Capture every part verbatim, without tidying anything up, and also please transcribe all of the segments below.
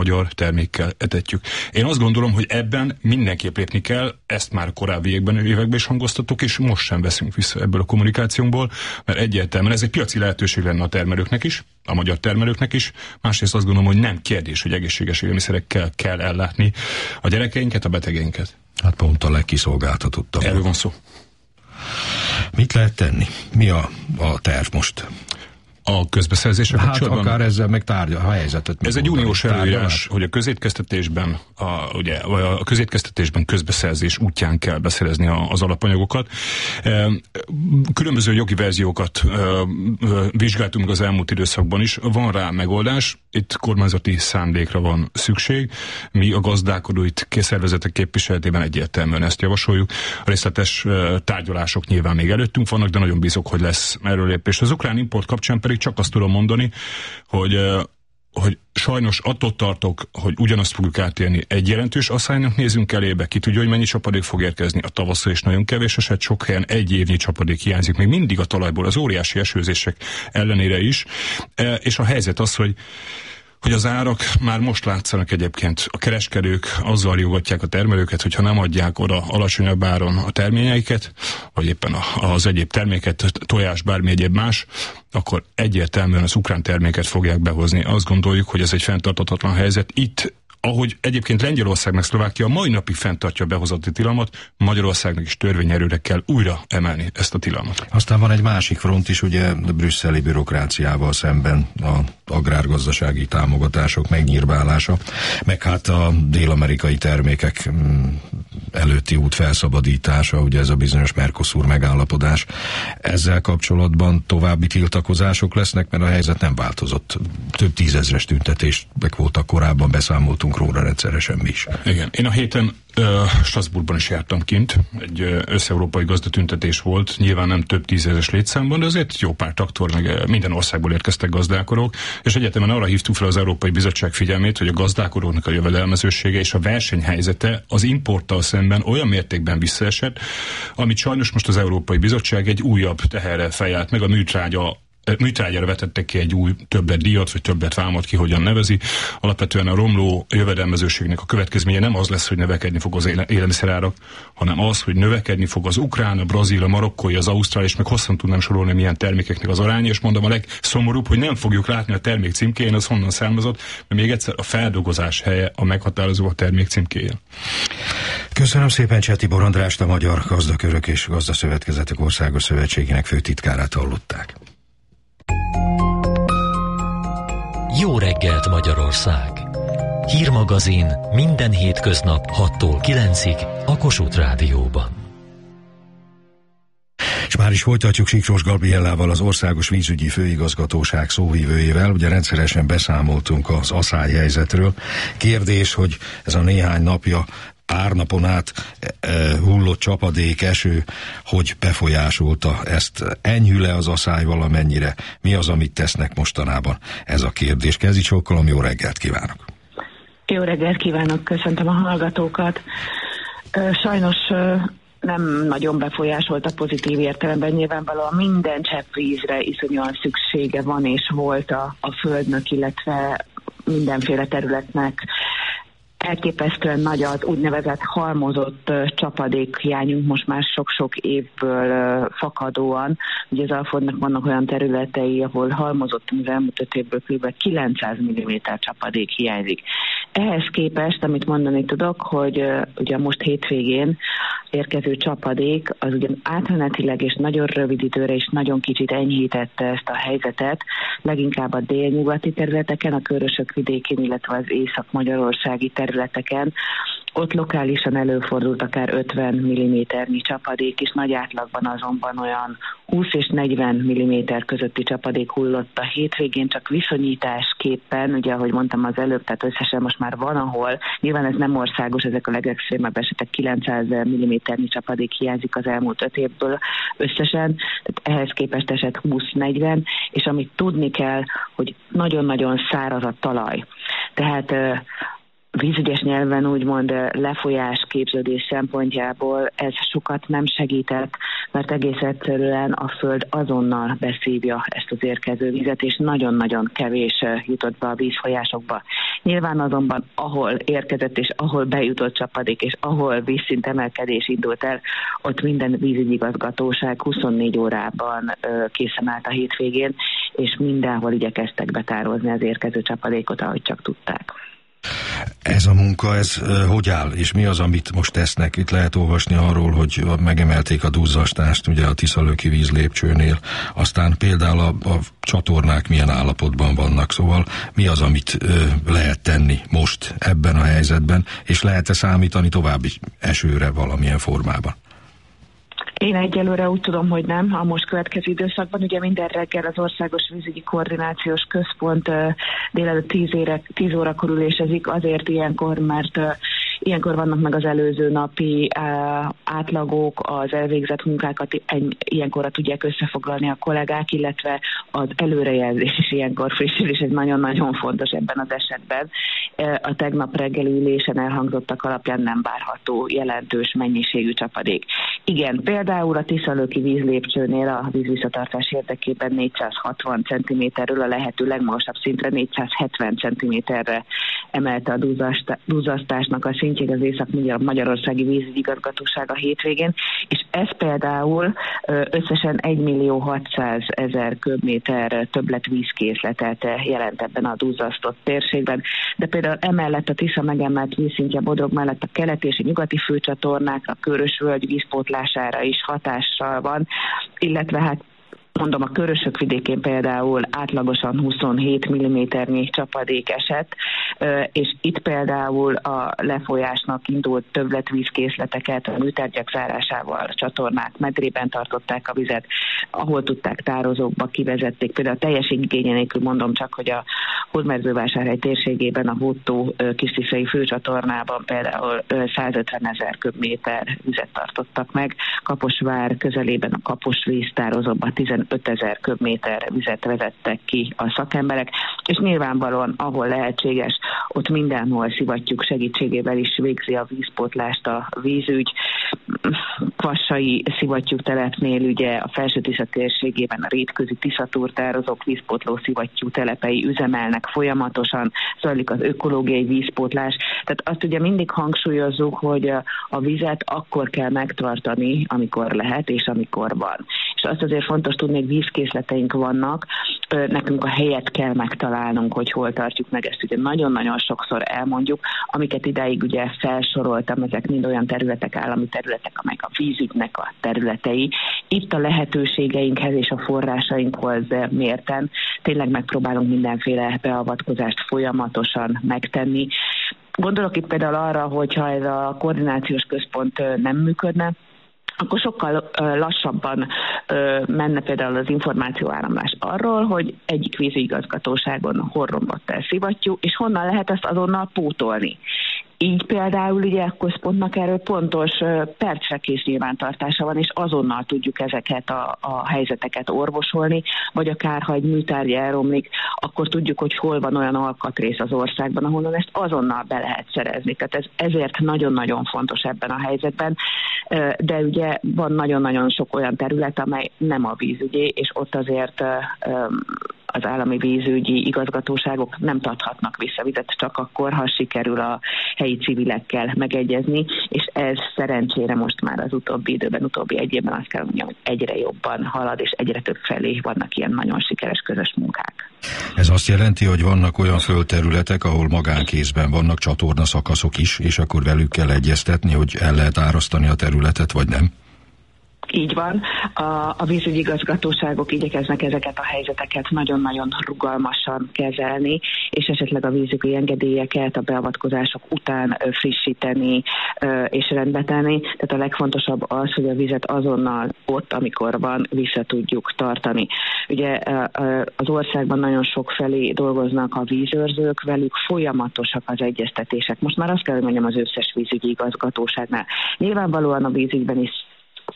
magyar termékkel etetjük. Én azt gondolom, hogy ebben mindenképp lépni kell, ezt már korábbi években, években is hangoztattuk, és most sem veszünk vissza ebből a kommunikációnkból, mert egyértelműen ez egy piaci lehetőség lenne a termelőknek is, a magyar termelőknek is. Másrészt azt gondolom, hogy nem kérdés, hogy egészséges élelmiszerekkel kell ellátni a gyerekeinket, a betegeinket. Hát pont a legkiszolgáltatottabb. Erről van szó. Mit lehet tenni? Mi a, a terv most? A közbeszerzésre hát kapcsolatban? akár ezzel meg tárgya a helyzetet. Ez egy uniós előírás, hogy a közétkeztetésben, a, ugye, a közétkeztetésben közbeszerzés útján kell beszerezni a, az alapanyagokat. Különböző jogi verziókat vizsgáltunk az elmúlt időszakban is. Van rá megoldás, itt kormányzati szándékra van szükség. Mi a gazdálkodói szervezetek képviseletében egyértelműen ezt javasoljuk. A részletes tárgyalások nyilván még előttünk vannak, de nagyon bízok, hogy lesz erről lépés. Az ukrán import kapcsán pedig csak azt tudom mondani, hogy, hogy sajnos attól tartok, hogy ugyanazt fogjuk átélni. Egy jelentős asszálynak nézünk elébe, ki tudja, hogy mennyi csapadék fog érkezni. A tavasszal is nagyon kevés eset, sok helyen egy évnyi csapadék hiányzik, még mindig a talajból, az óriási esőzések ellenére is. És a helyzet az, hogy hogy az árak már most látszanak egyébként. A kereskedők azzal riogatják a termelőket, hogyha nem adják oda alacsonyabb áron a terményeiket, vagy éppen az egyéb terméket, tojás, bármi egyéb más, akkor egyértelműen az ukrán terméket fogják behozni. Azt gondoljuk, hogy ez egy fenntarthatatlan helyzet. Itt, ahogy egyébként Lengyelország meg Szlovákia mai napig fenntartja a behozati tilalmat, Magyarországnak is törvényerőre kell újra emelni ezt a tilalmat. Aztán van egy másik front is, ugye a brüsszeli bürokráciával szemben a agrárgazdasági támogatások megnyírbálása, meg hát a dél-amerikai termékek előtti út felszabadítása, ugye ez a bizonyos Mercosur megállapodás. Ezzel kapcsolatban további tiltakozások lesznek, mert a helyzet nem változott. Több tízezres tüntetések voltak korábban, beszámoltunk róla rendszeresen mi is. Igen. Én a héten uh, Strasbourgban is jártam kint. Egy uh, összeurópai gazdatüntetés volt, nyilván nem több tízezres létszámban, de azért jó pár traktor, meg uh, minden országból érkeztek gazdálkodók, és egyetemen arra hívtuk fel az Európai Bizottság figyelmét, hogy a gazdálkodóknak a jövedelmezősége és a versenyhelyzete az importtal szemben olyan mértékben visszaesett, amit sajnos most az Európai Bizottság egy újabb teherrel feljárt meg, a műtrágya műtrágyára vetettek ki egy új többlet díjat, vagy többlet vámot, ki hogyan nevezi. Alapvetően a romló jövedelmezőségnek a következménye nem az lesz, hogy növekedni fog az élelmiszerárak, hanem az, hogy növekedni fog az ukrán, a brazil, a marokkói, az ausztrál, és meg hosszan tudnám sorolni milyen termékeknek az aránya, és mondom, a legszomorúbb, hogy nem fogjuk látni a termék címkéjén, az honnan származott, mert még egyszer a feldolgozás helye a meghatározó a termék címkéjén. Köszönöm szépen Cseh Tibor Andrást, a Magyar Gazdakörök és Gazdaszövetkezetek Országos Szövetségének főtitkárát hallották. Jó reggelt Magyarország! Hírmagazin minden hétköznap hattól kilencig a Kossuth Rádióban. És már is folytatjuk Siklós Gabriellával, az Országos Vízügyi Főigazgatóság szóvivőjével. Ugye rendszeresen beszámoltunk az asszály helyzetről. Kérdés, hogy ez a néhány napja pár napon át e, hullott csapadék, eső, hogy befolyásolta ezt. Enyhül-e az asszály valamennyire? Mi az, amit tesznek mostanában? Ez a kérdés. Kezdj Csókolom, jó reggelt kívánok! Jó reggelt kívánok, köszöntöm a hallgatókat. Sajnos nem nagyon befolyásolt a pozitív értelemben, nyilvánvalóan minden csepp vízre iszonyúan szüksége van és volt a, a földnek, illetve mindenféle területnek. Elképesztően nagy az úgynevezett halmozott csapadékhiányunk most már sok-sok évből fakadóan. Ugye az Alföldnek vannak olyan területei, ahol halmozott az elmúlt öt évből kb. kilencszáz milliméter csapadék hiányzik. Ehhez képest, amit mondani tudok, hogy ugye most hétvégén érkező csapadék, az ugyan átmenetileg és nagyon rövid időre és nagyon kicsit enyhítette ezt a helyzetet, leginkább a délnyugati területeken, a Körösök vidékén, illetve az észak-magyarországi területeken. Ott lokálisan előfordult akár ötven milliméternyi csapadék, és nagy átlagban azonban olyan húsz és negyven milliméter közötti csapadék hullott a hétvégén, csak viszonyításképpen, ugye ahogy mondtam az előbb, tehát összesen most már van, ahol nyilván ez nem országos, ezek a legextrémebb esetek, kilencszáz milliméternyi csapadék hiányzik az elmúlt öt évből összesen, tehát ehhez képest esett húsz-negyven, és amit tudni kell, hogy nagyon-nagyon száraz a talaj. Tehát vízügyes nyelven úgymond lefolyás képződés szempontjából ez sokat nem segített, mert egész egyszerűen a föld azonnal beszívja ezt az érkező vizet, és nagyon-nagyon kevés jutott be a vízfolyásokba. Nyilván azonban, ahol érkezett és ahol bejutott csapadék, és ahol vízszintemelkedés indult el, ott minden vízügyigazgatóság huszonnégy órában ö, készen állt a hétvégén, és mindenhol igyekeztek betározni az érkező csapadékot, ahogy csak tudták. Ez a munka, ez hogy áll, és mi az, amit most tesznek? Itt lehet olvasni arról, hogy megemelték a duzzasztást ugye a Tiszalöki vízlépcsőnél, aztán például a, a csatornák milyen állapotban vannak, szóval mi az, amit ö, lehet tenni most ebben a helyzetben, és lehet-e számítani további esőre valamilyen formában? Én egyelőre úgy tudom, hogy nem. A most következő időszakban ugye minden reggel az Országos Vízügyi Koordinációs Központ uh, délelőtt tíz órakor ülésezik, azért ilyenkor, mert uh, ilyenkor vannak meg az előző napi uh, átlagok, az elvégzett munkákat ilyenkorra tudják összefoglalni a kollégák, illetve az előrejelzés is ilyenkor frissül, és ez nagyon-nagyon fontos ebben az esetben. Uh, a tegnap reggeli ülésen elhangzottak alapján nem várható jelentős mennyiségű csapadék. Igen, például a Tiszalöki vízlépcsőnél a vízvisszatartás érdekében négyszázhatvan centiméterről a lehető legmagasabb szintre négyszázhetven centiméterre emelte a duzzasztásnak a szintjét az Észak-Magyarországi Vízügyigazgatóság a hétvégén, és ez például összesen egymillió-hatszázezer köbméter többlet vízkészletet jelent ebben a duzzasztott térségben, de például emellett a Tisza megemelt vízszintje Bodrog mellett a keleti és a nyugati főcsatornákra, a Körösvölgy vízpótlására is hatással van, illetve hát mondom, a Körösök vidékén például átlagosan huszonhét milliméternyi csapadék esett, és itt például a lefolyásnak indult többletvízkészleteket a műtárgyak zárásával, a csatornák medrében tartották a vizet, ahol tudták tározókba kivezették. Például a teljesség igénye nélkül mondom csak, hogy a Hódmezővásárhely térségében a Hódtó Kis-Tiszai főcsatornában például százötvenezer köbméter vizet tartottak meg, Kaposvár közelében a Kapos víztározóba tizenötezer köbméter vizet vezettek ki a szakemberek, és nyilvánvalóan, ahol lehetséges, ott mindenhol szivattyúk segítségével is végzi a vízpótlást a vízügy. Kvassai szivattyúk telepnél ugye a Felső-Tisza térségében a rétközi tiszatúrtározók vízpótló szivattyú telepei üzemelnek folyamatosan, zajlik az ökológiai vízpótlás. Tehát azt ugye mindig hangsúlyozzuk, hogy a vizet akkor kell megtartani, amikor lehet és amikor van. És azt azért fontos tudni, hogy vízkészleteink vannak, nekünk a helyet kell megtalálnunk, hogy hol tartjuk meg, ezt ugye nagyon-nagyon sokszor elmondjuk, amiket idáig ugye felsoroltam, ezek mind olyan területek, állami területek, amelyek a vízügynek a területei. Itt a lehetőségeinkhez és a forrásainkhoz mérten tényleg megpróbálunk mindenféle beavatkozást folyamatosan megtenni. Gondolok itt például arra, hogyha ez a koordinációs központ nem működne, akkor sokkal ö, lassabban ö, menne például az információáramlás arról, hogy egyik vízigazgatóságon hol romlott el szivattyú, és honnan lehet ezt azonnal pótolni. Így például ugye a központnak erről pontos percre kész nyilvántartása van, és azonnal tudjuk ezeket a, a helyzeteket orvosolni, vagy akár ha egy műtárgy elromlik, akkor tudjuk, hogy hol van olyan alkatrész az országban, ahonnan ezt azonnal be lehet szerezni. Tehát ez ezért nagyon-nagyon fontos ebben a helyzetben, de ugye van nagyon-nagyon sok olyan terület, amely nem a vízügyé, és ott azért az állami vízügyi igazgatóságok nem tarthatnak vissza vizet csak akkor, ha sikerül a helyi civilekkel megegyezni, és ez szerencsére most már az utóbbi időben, utóbbi egy évben azt kell mondjam, hogy egyre jobban halad, és egyre több felé vannak ilyen nagyon sikeres közös munkák. Ez azt jelenti, hogy vannak olyan földterületek, ahol magánkézben vannak csatornaszakaszok is, és akkor velük kell egyeztetni, hogy el lehet árasztani a területet, vagy nem? Így van. A, a vízügyigazgatóságok igyekeznek ezeket a helyzeteket nagyon-nagyon rugalmasan kezelni, és esetleg a vízügyi engedélyeket a beavatkozások után frissíteni és rendbe tenni. Tehát a legfontosabb az, hogy a vizet azonnal ott, amikor van, vissza tudjuk tartani. Ugye az országban nagyon sok felé dolgoznak a vízőrzők, velük folyamatosak az egyeztetések. Most már azt kell, hogy mondjam, az összes vízügyi igazgatóságnál. Nyilvánvalóan a vízügyben is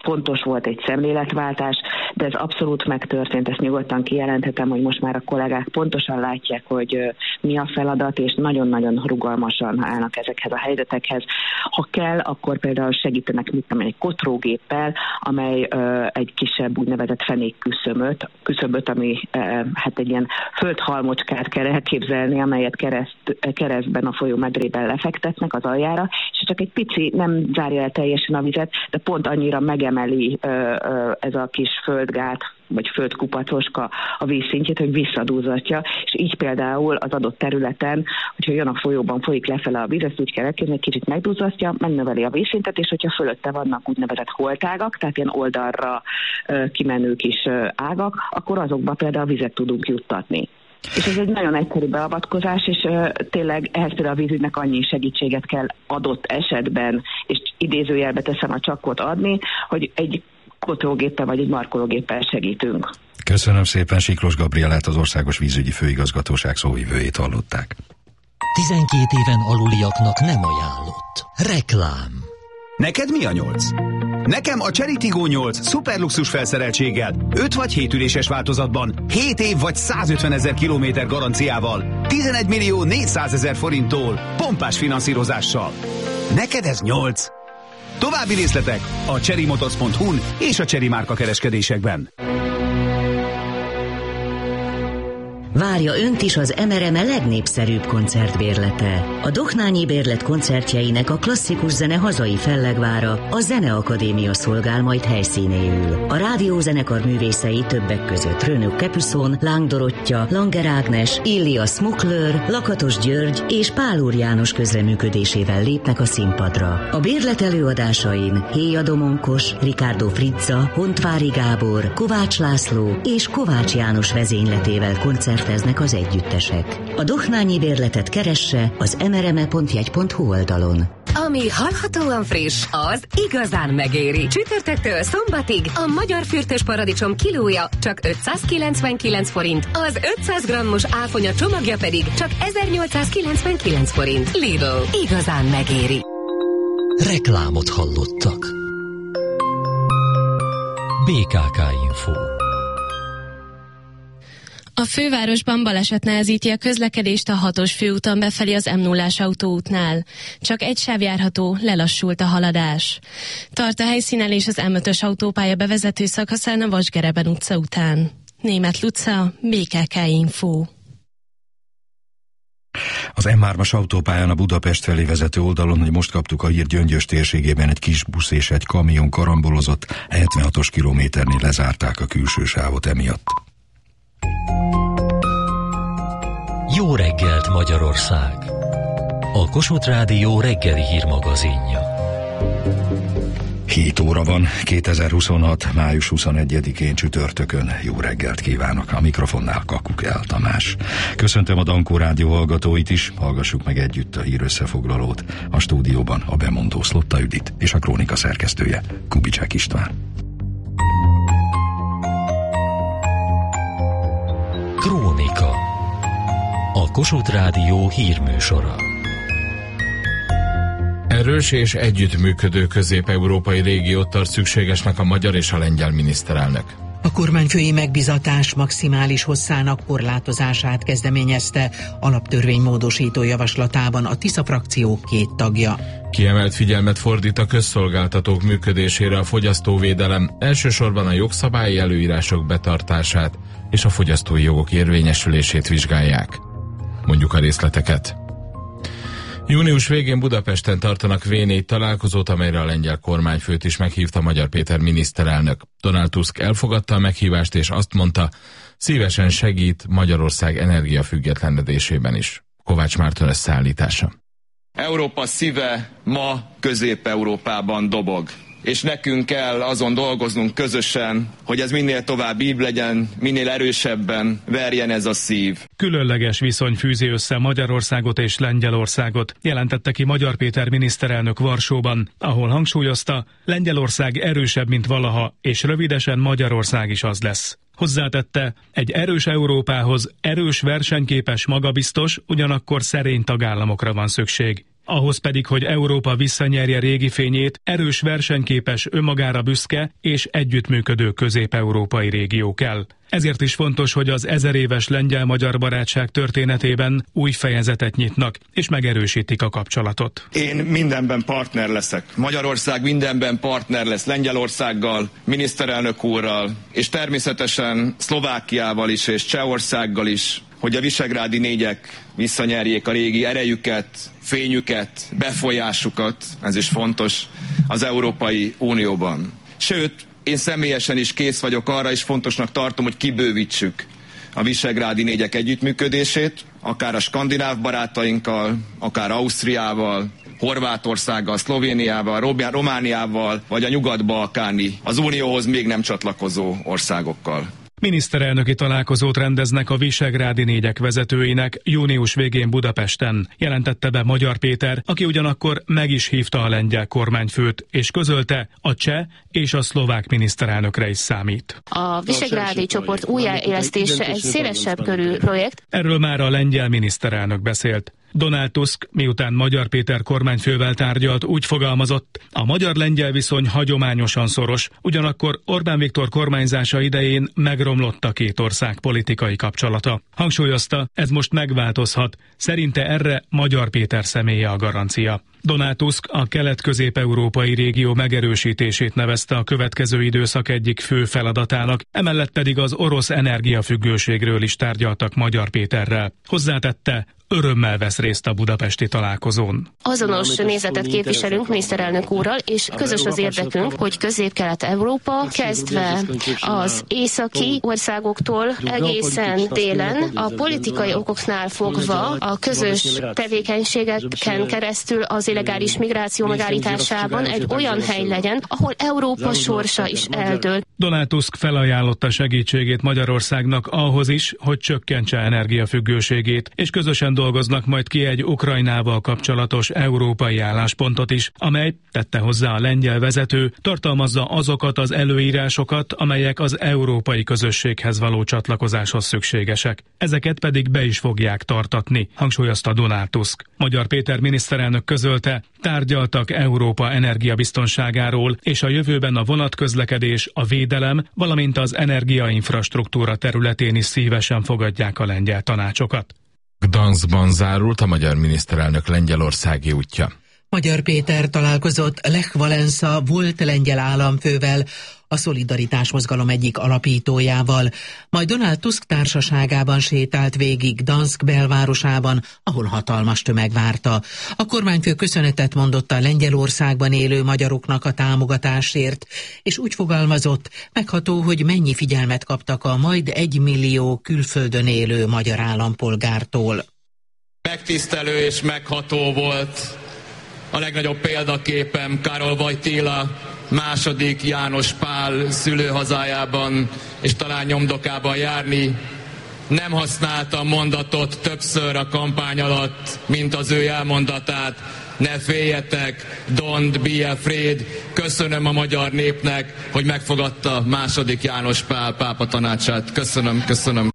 fontos volt egy szemléletváltás, de ez abszolút megtörtént, ezt nyugodtan kijelenthetem, hogy most már a kollégák pontosan látják, hogy mi a feladat, és nagyon-nagyon rugalmasan állnak ezekhez a helyzetekhez. Ha kell, akkor például segítenek mit tudom, egy kotrógéppel, amely ö, egy kisebb úgynevezett fenék küszöböt, küszöböt, ami ö, hát egy ilyen földhalmocskát kell elképzelni, amelyet kereszt, keresztben a folyó medrében lefektetnek az aljára, és csak egy pici, nem zárja el teljesen a vizet, de pont annyira megemeli ö, ö, ez a kis földgát, vagy földkupacoska a vízszintjét, hogy visszadúzzatja, és így például az adott területen, hogyha jön a folyóban, folyik lefele a víz, ezt úgy kell elképzelni, hogy kicsit megduzzasztja, megnöveli a vízszintet, és hogyha fölötte vannak úgynevezett holtágak, tehát ilyen oldalra ö, kimenő kis ö, ágak, akkor azokba például vizet tudunk juttatni. És ez egy nagyon egyszerű beavatkozás, és uh, tényleg ehhez például a vízügynek annyi segítséget kell adott esetben, és idézőjelbe teszem a csakkot adni, hogy egy kotrógéppel vagy egy markológéppel segítünk. Köszönöm szépen, Siklós Gabriellát, az Országos Vízügyi Főigazgatóság szóvivőjét hallották. tizenkét éven aluliaknak nem ajánlott. Reklám. Neked mi a nyolc? Nekem a Chery Tiggo nyolc szuperluxus felszereltséggel, öt vagy hét üléses változatban, hét év vagy százötven ezer kilométer garanciával, tizenegy millió négyszázezer forinttól, pompás finanszírozással. Neked ez nyolc? További részletek a chery motors pont hu-n és a Chery márka kereskedésekben. Várja önt is az em er em legnépszerűbb koncertbérlete. A Dohnányi Bérlet koncertjeinek a klasszikus zene hazai fellegvára, a Zeneakadémia szolgál majd helyszínéül. A rádiózenekar művészei többek között Rönök Capuszon, Láng Dorottya, Langer Ágnes, Illia Smukler, Lakatos György és Pál Úr János közreműködésével lépnek a színpadra. A bérlet előadásain Héja Domonkos, Ricardo Frizza, Hontvári Gábor, Kovács László és Kovács János vezényletével koncert eznek az együttesek. A Dohnányi Bérletet keresse az em er em e pont jegy pont hu oldalon. Ami hallhatóan friss, az igazán megéri. Csütörtöktől szombatig a magyar fürtös paradicsom kilója csak ötszázkilencvenkilenc forint, az ötszáz grammos áfonya csomagja pedig csak ezernyolcszázkilencvenkilenc forint. Lidl, igazán megéri. Reklámot hallottak. bé ká ká Info. A fővárosban baleset nehezíti a közlekedést a hatos főúton befelé az em nullás autóútnál. Csak egy sáv járható, lelassult a haladás. Tart a helyszínelés az em ötös autópálya bevezető szakaszán a Vasgereben utca után. Németh Luca, bé ká ká Info. Az em hármas autópályán a Budapest felé vezető oldalon, hogy most kaptuk a hír, Gyöngyös térségében egy kis busz és egy kamion karambolozott, hetvenhatos kilométernél lezárták a külső sávot emiatt. Jó reggelt, Magyarország! A Kossuth Rádió reggeli hírmagazinja. hét óra van, kétezer-huszonhat. május huszonegyedikén csütörtökön. Jó reggelt kívánok! A mikrofonnál Kakuk El Tamás. Köszöntöm a Dankó Rádió hallgatóit is, hallgassuk meg együtt a hírösszefoglalót. A stúdióban a bemondó Szlotta Judit és a krónika szerkesztője Kubicsák István. Krónika. A Kossuth Rádió hírműsora. Erős és együttműködő közép-európai régiót tart szükségesnek a magyar és a lengyel miniszterelnök. A kormányfői megbizatás maximális hosszának korlátozását kezdeményezte alaptörvénymódosító javaslatában a Tisza frakció két tagja. Kiemelt figyelmet fordít a közszolgáltatók működésére a fogyasztóvédelem, elsősorban a jogszabályi előírások betartását és a fogyasztói jogok érvényesülését vizsgálják. Mondjuk a részleteket. Június végén Budapesten tartanak vé négy találkozót, amelyre a lengyel kormányfőt is meghívta Magyar Péter miniszterelnök. Donald Tusk elfogadta a meghívást, és azt mondta, szívesen segít Magyarország energiafüggetlenedésében is. Kovács Márton összeállítása. Európa szíve ma Közép-Európában dobog, és nekünk kell azon dolgoznunk közösen, hogy ez minél tovább így legyen, minél erősebben verjen ez a szív. Különleges viszony fűzi össze Magyarországot és Lengyelországot, jelentette ki Magyar Péter miniszterelnök Varsóban, ahol hangsúlyozta, Lengyelország erősebb, mint valaha, és rövidesen Magyarország is az lesz. Hozzátette, egy erős Európához erős, versenyképes, magabiztos, ugyanakkor szerény tagállamokra van szükség. Ahhoz pedig, hogy Európa visszanyerje régi fényét, erős, versenyképes, önmagára büszke és együttműködő közép-európai régió kell. Ezért is fontos, hogy az ezeréves lengyel-magyar barátság történetében új fejezetet nyitnak, és megerősítik a kapcsolatot. Én mindenben partner leszek. Magyarország mindenben partner lesz Lengyelországgal, miniszterelnök úrral, és természetesen Szlovákiával is, és Csehországgal is, hogy a visegrádi négyek visszanyerjék a régi erejüket, fényüket, befolyásukat, ez is fontos, az Európai Unióban. Sőt, én személyesen is kész vagyok arra, és fontosnak tartom, hogy kibővítsük a visegrádi négyek együttműködését, akár a skandináv barátainkkal, akár Ausztriával, Horvátországgal, Szlovéniával, Romániával, vagy a nyugat-balkáni, az Unióhoz még nem csatlakozó országokkal. Miniszterelnöki találkozót rendeznek a visegrádi négyek vezetőinek június végén Budapesten, jelentette be Magyar Péter, aki ugyanakkor meg is hívta a lengyel kormányfőt, és közölte, a cseh és a szlovák miniszterelnökre is számít. A visegrádi csoport újjáélesztése egy szélesebb körű projekt. Erről már a lengyel miniszterelnök beszélt. Donald Tusk, miután Magyar Péter kormányfővel tárgyalt, úgy fogalmazott, a magyar-lengyel viszony hagyományosan szoros, ugyanakkor Orbán Viktor kormányzása idején megromlott a két ország politikai kapcsolata. Hangsúlyozta, ez most megváltozhat, szerinte erre Magyar Péter személye a garancia. Donald Tusk a kelet-közép-európai régió megerősítését nevezte a következő időszak egyik fő feladatának, emellett pedig az orosz energiafüggőségről is tárgyaltak Magyar Péterrel. Hozzátette, örömmel vesz részt a budapesti találkozón. Azonos nézetet képviselünk miniszterelnök úrral, és közös az érdekünk, hogy Közép-Kelet-Európa, kezdve az északi országoktól egészen délen, a politikai okoknál fogva a közös tevékenységeken keresztül az illegális migráció megállításában egy olyan hely legyen, ahol Európa sorsa is eldől. Donald Tusk felajánlotta segítségét Magyarországnak ahhoz is, hogy csökkentse energiafüggőségét, és közösen dolgoznak majd ki egy Ukrajnával kapcsolatos európai álláspontot is, amely, tette hozzá a lengyel vezető, tartalmazza azokat az előírásokat, amelyek az európai közösséghez való csatlakozáshoz szükségesek. Ezeket pedig be is fogják tartatni, hangsúlyozta Donald Tusk. Magyar Péter miniszterelnök közölte, tárgyaltak Európa energiabiztonságáról, és a jövőben a vonatközlekedés, a védelem, valamint az energiainfrastruktúra területén is szívesen fogadják a lengyel tanácsokat. Gdanskban zárult a magyar miniszterelnök lengyelországi útja. Magyar Péter találkozott Lech Wałęsa volt lengyel államfővel, a Szolidaritás mozgalom egyik alapítójával, majd Donald Tusk társaságában sétált végig Gdansk belvárosában, ahol hatalmas tömeg várta. A kormányfő köszönetet mondott a Lengyelországban élő magyaroknak a támogatásért, és úgy fogalmazott, megható, hogy mennyi figyelmet kaptak a majd egy millió külföldön élő magyar állampolgártól. Megtisztelő és megható volt a legnagyobb példaképem Károly Wojtyła második János Pál szülőhazájában és talán nyomdokában járni. Nem használtam mondatot többször a kampány alatt, mint az ő elmondatát. Ne féljetek, don't be afraid. Köszönöm a magyar népnek, hogy megfogadta második János Pál pápa tanácsát. Köszönöm, köszönöm.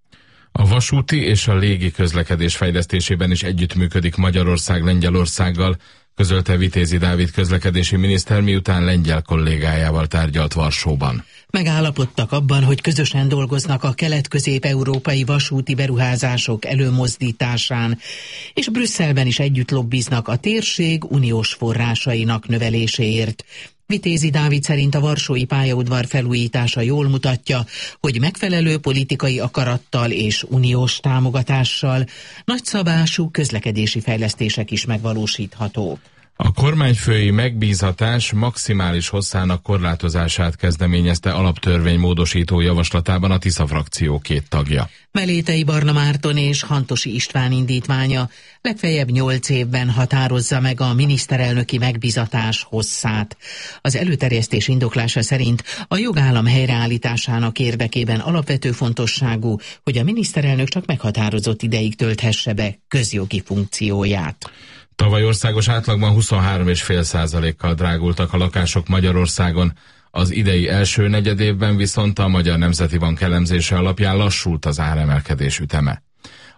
A vasúti és a légi közlekedés fejlesztésében is együttműködik Magyarország Lengyelországgal, közölte Vitézi Dávid közlekedési miniszter, miután lengyel kollégájával tárgyalt Varsóban. Megállapodtak abban, hogy közösen dolgoznak a kelet-közép-európai vasúti beruházások előmozdításán, és Brüsszelben is együtt lobbiznak a térség uniós forrásainak növeléséért. Vitézi Dávid szerint a varsói pályaudvar felújítása jól mutatja, hogy megfelelő politikai akarattal és uniós támogatással nagyszabású közlekedési fejlesztések is megvalósíthatók. A kormányfői megbízatás maximális hosszának korlátozását kezdeményezte alaptörvény módosító javaslatában a Tisza frakció két tagja. Melétei Barna Márton és Hantosi István indítványa legfeljebb nyolc évben határozza meg a miniszterelnöki megbízatás hosszát. Az előterjesztés indoklása szerint a jogállam helyreállításának érdekében alapvető fontosságú, hogy a miniszterelnök csak meghatározott ideig tölthesse be közjogi funkcióját. Tavaly országos átlagban huszonhárom egész öt százalékkal drágultak a lakások Magyarországon, az idei első negyedévben viszont a Magyar Nemzeti Bank elemzése alapján lassult az áremelkedés üteme.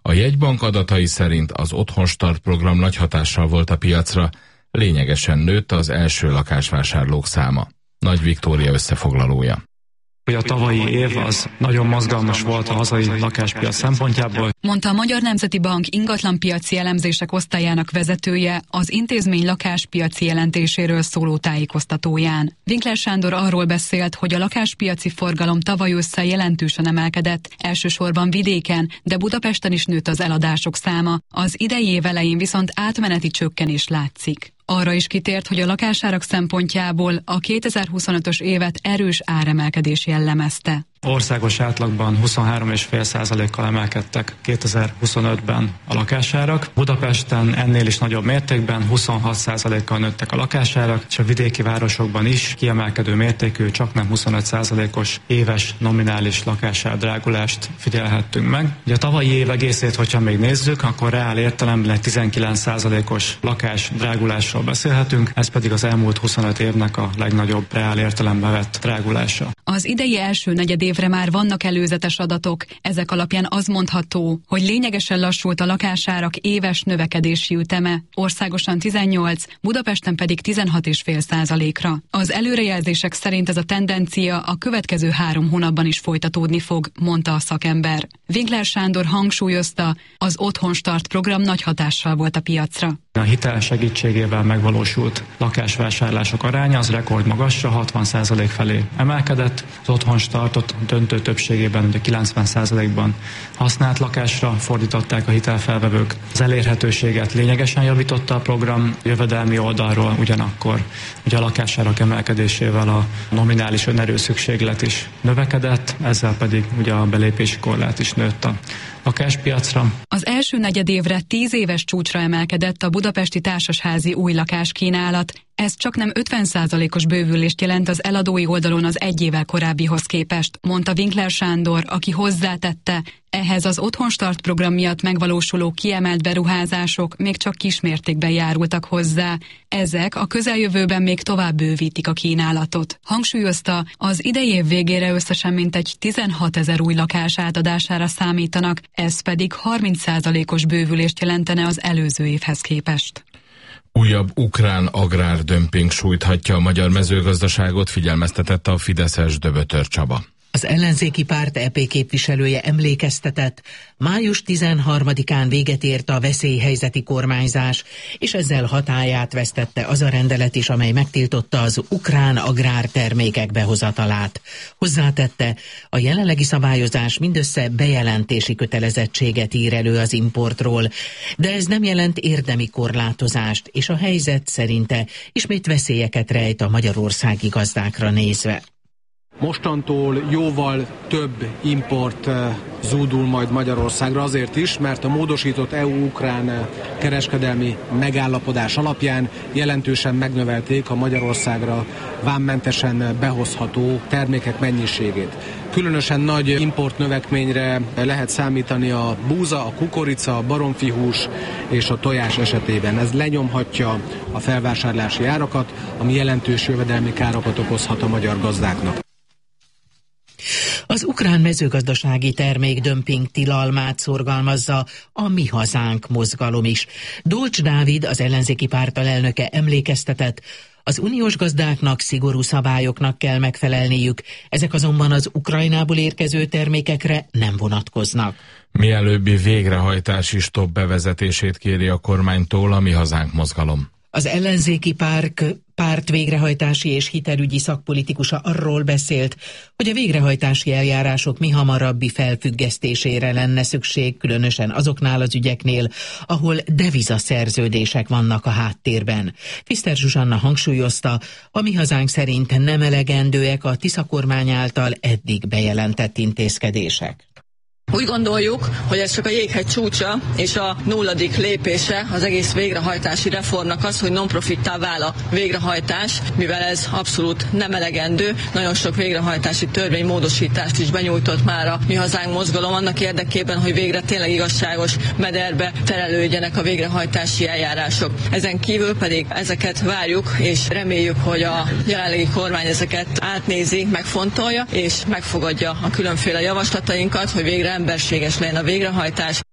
A jegybank adatai szerint az Otthonstart program nagy hatással volt a piacra, lényegesen nőtt az első lakásvásárlók száma. Nagy Viktória összefoglalója. Hogy a tavalyi év az nagyon mozgalmas volt a hazai lakáspiac szempontjából. Mondta a Magyar Nemzeti Bank ingatlanpiaci elemzések osztályának vezetője az intézmény lakáspiaci jelentéséről szóló tájékoztatóján. Winkler Sándor arról beszélt, hogy a lakáspiaci forgalom tavaly ősszel jelentősen emelkedett, elsősorban vidéken, de Budapesten is nőtt az eladások száma. Az idei év elején viszont átmeneti csökkenés látszik. Arra is kitért, hogy a lakásárak szempontjából a kétezer-huszonötös évet erős áremelkedés jellemezte. Országos átlagban huszonhárom egész öt százalékkal emelkedtek kétezer-huszonötben a lakásárak. Budapesten ennél is nagyobb mértékben huszonhat százalékkal nőttek a lakásárak, és a vidéki városokban is kiemelkedő mértékű, csaknem huszonöt százalékos éves nominális lakásárdrágulást figyelhettünk meg. Ugye a tavalyi év egészét, hogyha még nézzük, akkor reál értelemben egy tizenkilenc százalékos lakásdrágulásról beszélhetünk, ez pedig az elmúlt huszonöt évnek a legnagyobb reál értelemben vett drágulása. Az idei első negyedévre már vannak előzetes adatok. Ezek alapján az mondható, hogy lényegesen lassult a lakásárak éves növekedési üteme, országosan tizennyolc, Budapesten pedig tizenhat egész öt százalékra. Az előrejelzések szerint ez a tendencia a következő három hónapban is folytatódni fog, mondta a szakember. Winkler Sándor hangsúlyozta, az Otthonstart program nagy hatással volt a piacra. A hitel segítségével megvalósult lakásvásárlások aránya az rekordmagasra, hatvan százalék felé emelkedett. Az Otthonstartot döntő többségében, ugye kilencven százalékban használt lakásra fordították a hitelfelvevők. Az elérhetőséget lényegesen javította a program, jövedelmi oldalról ugyanakkor ugye a lakásárak emelkedésével a nominális önerő szükséglet is növekedett, ezzel pedig ugye a belépési korlát is nőtt a lakáspiacra. Az első negyedévre tíz éves csúcsra emelkedett a budapesti társasházi új lakáskínálat. Ez csaknem ötven százalékos bővülést jelent az eladói oldalon az egy évvel korábbihoz képest, mondta Winkler Sándor, aki hozzátette, ehhez az Otthonstart program miatt megvalósuló kiemelt beruházások még csak kismértékben járultak hozzá. Ezek a közeljövőben még tovább bővítik a kínálatot. Hangsúlyozta, az idei év végére összesen mintegy tizenhat ezer új lakás átadására számítanak, ez pedig harminc százalékos bővülést jelentene az előző évhez képest. Újabb ukrán agrárdömping sújthatja a magyar mezőgazdaságot, figyelmeztetett a fideszes Döbötör Csaba. Az ellenzéki párt é pé képviselője emlékeztetett, május tizenharmadikán véget ért a veszélyhelyzeti kormányzás, és ezzel hatályát vesztette az a rendelet is, amely megtiltotta az ukrán agrártermékek behozatalát. Hozzátette, a jelenlegi szabályozás mindössze bejelentési kötelezettséget ír elő az importról, de ez nem jelent érdemi korlátozást, és a helyzet szerinte ismét veszélyeket rejt a magyarországi gazdákra nézve. Mostantól jóval több import zúdul majd Magyarországra azért is, mert a módosított é u-ukrán kereskedelmi megállapodás alapján jelentősen megnövelték a Magyarországra vámmentesen behozható termékek mennyiségét. Különösen nagy importnövekményre lehet számítani a búza, a kukorica, a baromfihús és a tojás esetében. Ez lenyomhatja a felvásárlási árakat, ami jelentős jövedelmi károkat okozhat a magyar gazdáknak. Az ukrán mezőgazdasági termékdömping tilalmát szorgalmazza a Mi Hazánk mozgalom is. Dolcs Dávid, az ellenzéki párt alelnöke emlékeztetett, az uniós gazdáknak szigorú szabályoknak kell megfelelniük, ezek azonban az Ukrajnából érkező termékekre nem vonatkoznak. Mielőbbi végrehajtási stopp bevezetését kéri a kormánytól a Mi Hazánk mozgalom. Az ellenzéki párk, párt végrehajtási és hitelügyi szakpolitikusa arról beszélt, hogy a végrehajtási eljárások mihamarabbi felfüggesztésére lenne szükség, különösen azoknál az ügyeknél, ahol devizaszerződések vannak a háttérben. Fiszter Zsuzsanna hangsúlyozta, a Mi Hazánk szerint nem elegendőek a Tisza kormány által eddig bejelentett intézkedések. Úgy gondoljuk, hogy ez csak a jéghegy csúcsa és a nulladik lépése az egész végrehajtási reformnak az, hogy non-profittá vál a végrehajtás, mivel ez abszolút nem elegendő. Nagyon sok végrehajtási törvénymódosítást is benyújtott már a Mi Hazánk mozgalom annak érdekében, hogy végre tényleg igazságos mederbe terelődjenek a végrehajtási eljárások. Ezen kívül pedig ezeket várjuk, és reméljük, hogy a jelenlegi kormány ezeket átnézi, megfontolja, és megfogadja a különféle javaslatainkat, hogy végre emberséges legyen a végrehajtás.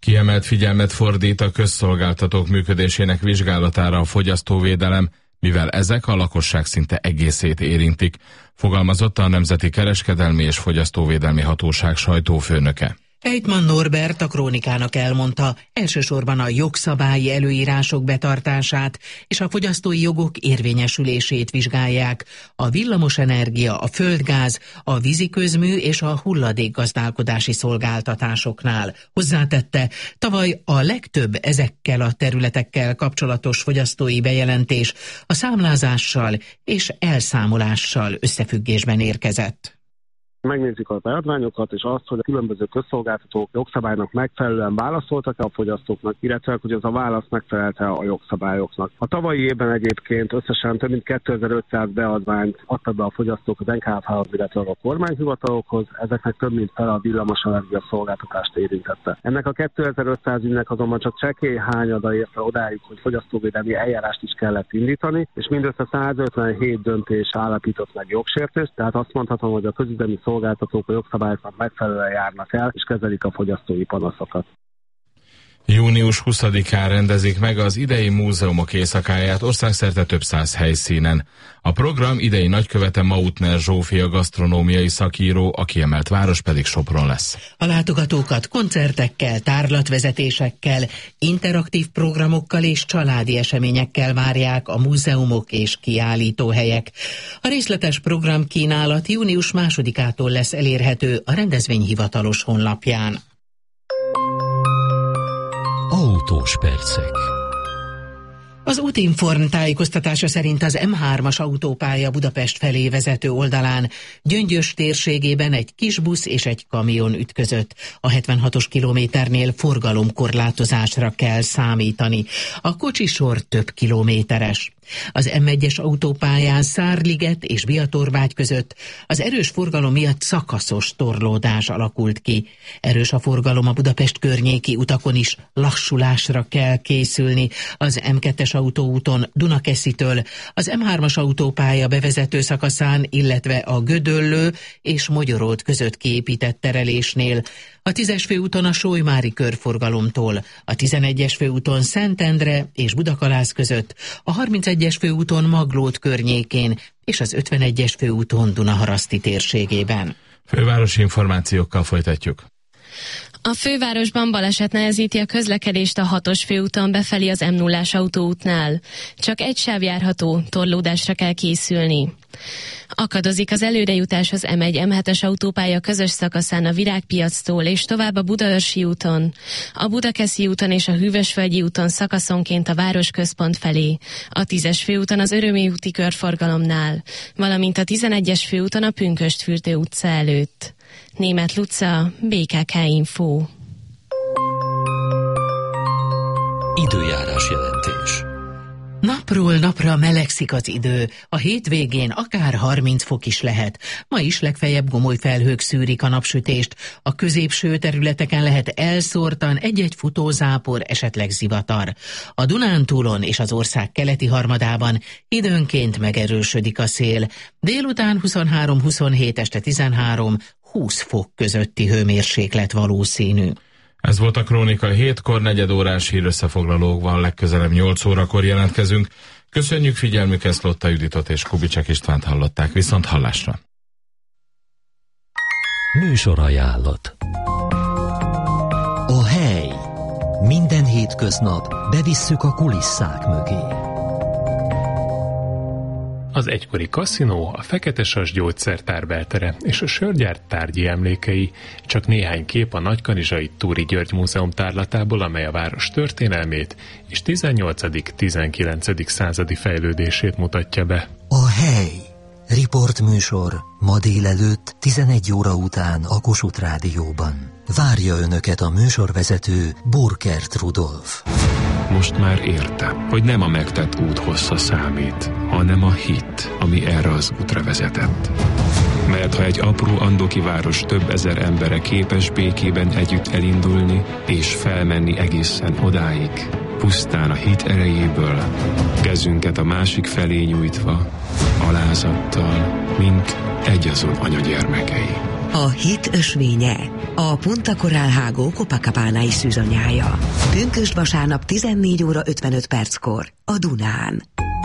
Kiemelt figyelmet fordít a közszolgáltatók működésének vizsgálatára a fogyasztóvédelem, mivel ezek a lakosság szinte egészét érintik, fogalmazott a Nemzeti Kereskedelmi és Fogyasztóvédelmi Hatóság sajtófőnöke. Ejtman Norbert a Krónikának elmondta, elsősorban a jogszabályi előírások betartását és a fogyasztói jogok érvényesülését vizsgálják. A villamosenergia, a földgáz, a víziközmű és a hulladékgazdálkodási szolgáltatásoknál. Hozzátette, tavaly a legtöbb ezekkel a területekkel kapcsolatos fogyasztói bejelentés a számlázással és elszámolással összefüggésben érkezett. Megnézzük a beadványokat, és azt, hogy a különböző közszolgáltatók jogszabálynak megfelelően válaszoltak a fogyasztóknak, illetve hogy az a válasz megfelelte a jogszabályoknak. A tavalyi évben egyébként összesen több mint kétezer-ötszáz beadványt adtak be a fogyasztók az en ká ef há-hoz, illetve a kormányhivatalokhoz, ezeknek több mint fele a villamosenergia szolgáltatást érintette. Ennek a kétezer-ötszáz ügynek azonban csak csekély hányada ért fel odáig, hogy fogyasztóvédelmi eljárást is kellett indítani, és mindössze százötvenhét döntés állapított meg jogsértést, tehát azt mondhatom, hogy a közüzemi szolgáltatók a jogszabályoknak megfelelően járnak el, és kezelik a fogyasztói panaszokat. június huszadikán rendezik meg az idei múzeumok éjszakáját országszerte több száz helyszínen. A program idei nagykövete Mautner Zsófia gasztronómiai szakíró, a kiemelt város pedig Sopron lesz. A látogatókat koncertekkel, tárlatvezetésekkel, interaktív programokkal és családi eseményekkel várják a múzeumok és kiállítóhelyek. A részletes programkínálat június másodikától lesz elérhető a rendezvény hivatalos honlapján. Autós percek. Az Útinform tájékoztatása szerint az em hármas autópálya Budapest felé vezető oldalán Gyöngyös térségében egy kis busz és egy kamion ütközött. A hetvenhatos kilométernél forgalomkorlátozásra kell számítani. A kocsisor több kilométeres. Az em egyes autópályán Szárliget és Biatorvágy között az erős forgalom miatt szakaszos torlódás alakult ki. Erős a forgalom a Budapest környéki utakon is, lassulásra kell készülni. Az em kettes autóúton Dunakeszitől, az em hármas autópálya bevezető szakaszán, illetve a Gödöllő és Mogyoród között kiépített terelésnél, a tízes főúton a Solymári körforgalomtól, a tizenegyes főúton Szentendre és Budakalász között, a harmincegyes főúton Maglód környékén és az ötvenegyes főúton Dunaharaszti térségében. Fővárosi információkkal folytatjuk. A fővárosban baleset nehezíti a közlekedést a hatos főúton befelé az em nullás autóútnál. Csak egy sáv járható, torlódásra kell készülni. Akadozik az előrejutás az em egy em hetes autópálya közös szakaszán a Virágpiactól és tovább a Budaörsi úton, a Budakeszi úton és a Hűvösvölgyi úton szakaszonként a városközpont felé, a tízes főúton az Örömi úti körforgalomnál, valamint a tizenegyes főúton a Pünkösdfürdő utca előtt. Németh Luca, bé ká ká Info. Időjárás jelentés. Napról napra melegszik az idő, a hétvégén akár harminc fok is lehet. Ma is legfeljebb gomoly felhők szűrik a napsütést, a középső területeken lehet elszórtan egy-egy futózápor, esetleg zivatar. A Dunántúlon és az ország keleti harmadában időnként megerősödik a szél. Délután huszonhárom-huszonhét, este tizenhárom-húsz fok közötti hőmérséklet valószínű. Ez volt a Krónika hétkor, negyed órás hírösszefoglalókban, legközelebb nyolc órakor jelentkezünk. Köszönjük figyelmüket, Szlotta Juditot és Kubicek Istvánt hallották, viszont hallásra. Műsorajánlat. A hely. Minden hétköznap bevisszük a kulisszák mögé. Az egykori kaszinó, a Feketesas gyógyszertár beltere és a sörgyár tárgyi emlékei, csak néhány kép a Nagykanizsai Túri György Múzeum tárlatából, amely a város történelmét és tizennyolcadik-tizenkilencedik századi fejlődését mutatja be. A hely. Riportműsor ma délelőtt tizenegy óra után a Kossuth Rádióban. Várja Önöket a műsorvezető Burkert Rudolf. Most már értem, hogy nem a megtett út hossza számít, hanem a hit, ami erre az útra vezetett. Mert ha egy apró andoki város több ezer embere képes békében együtt elindulni és felmenni egészen odáig, pusztán a hit erejéből, kezünket a másik felé nyújtva, alázattal, mint egyazon anyagyermekei. A hit ösvénye, a Punta Coral Hágó Copacabana-i szűzanyája. Pünkösd vasárnap tizennégy óra ötvenöt perckor a Dunán.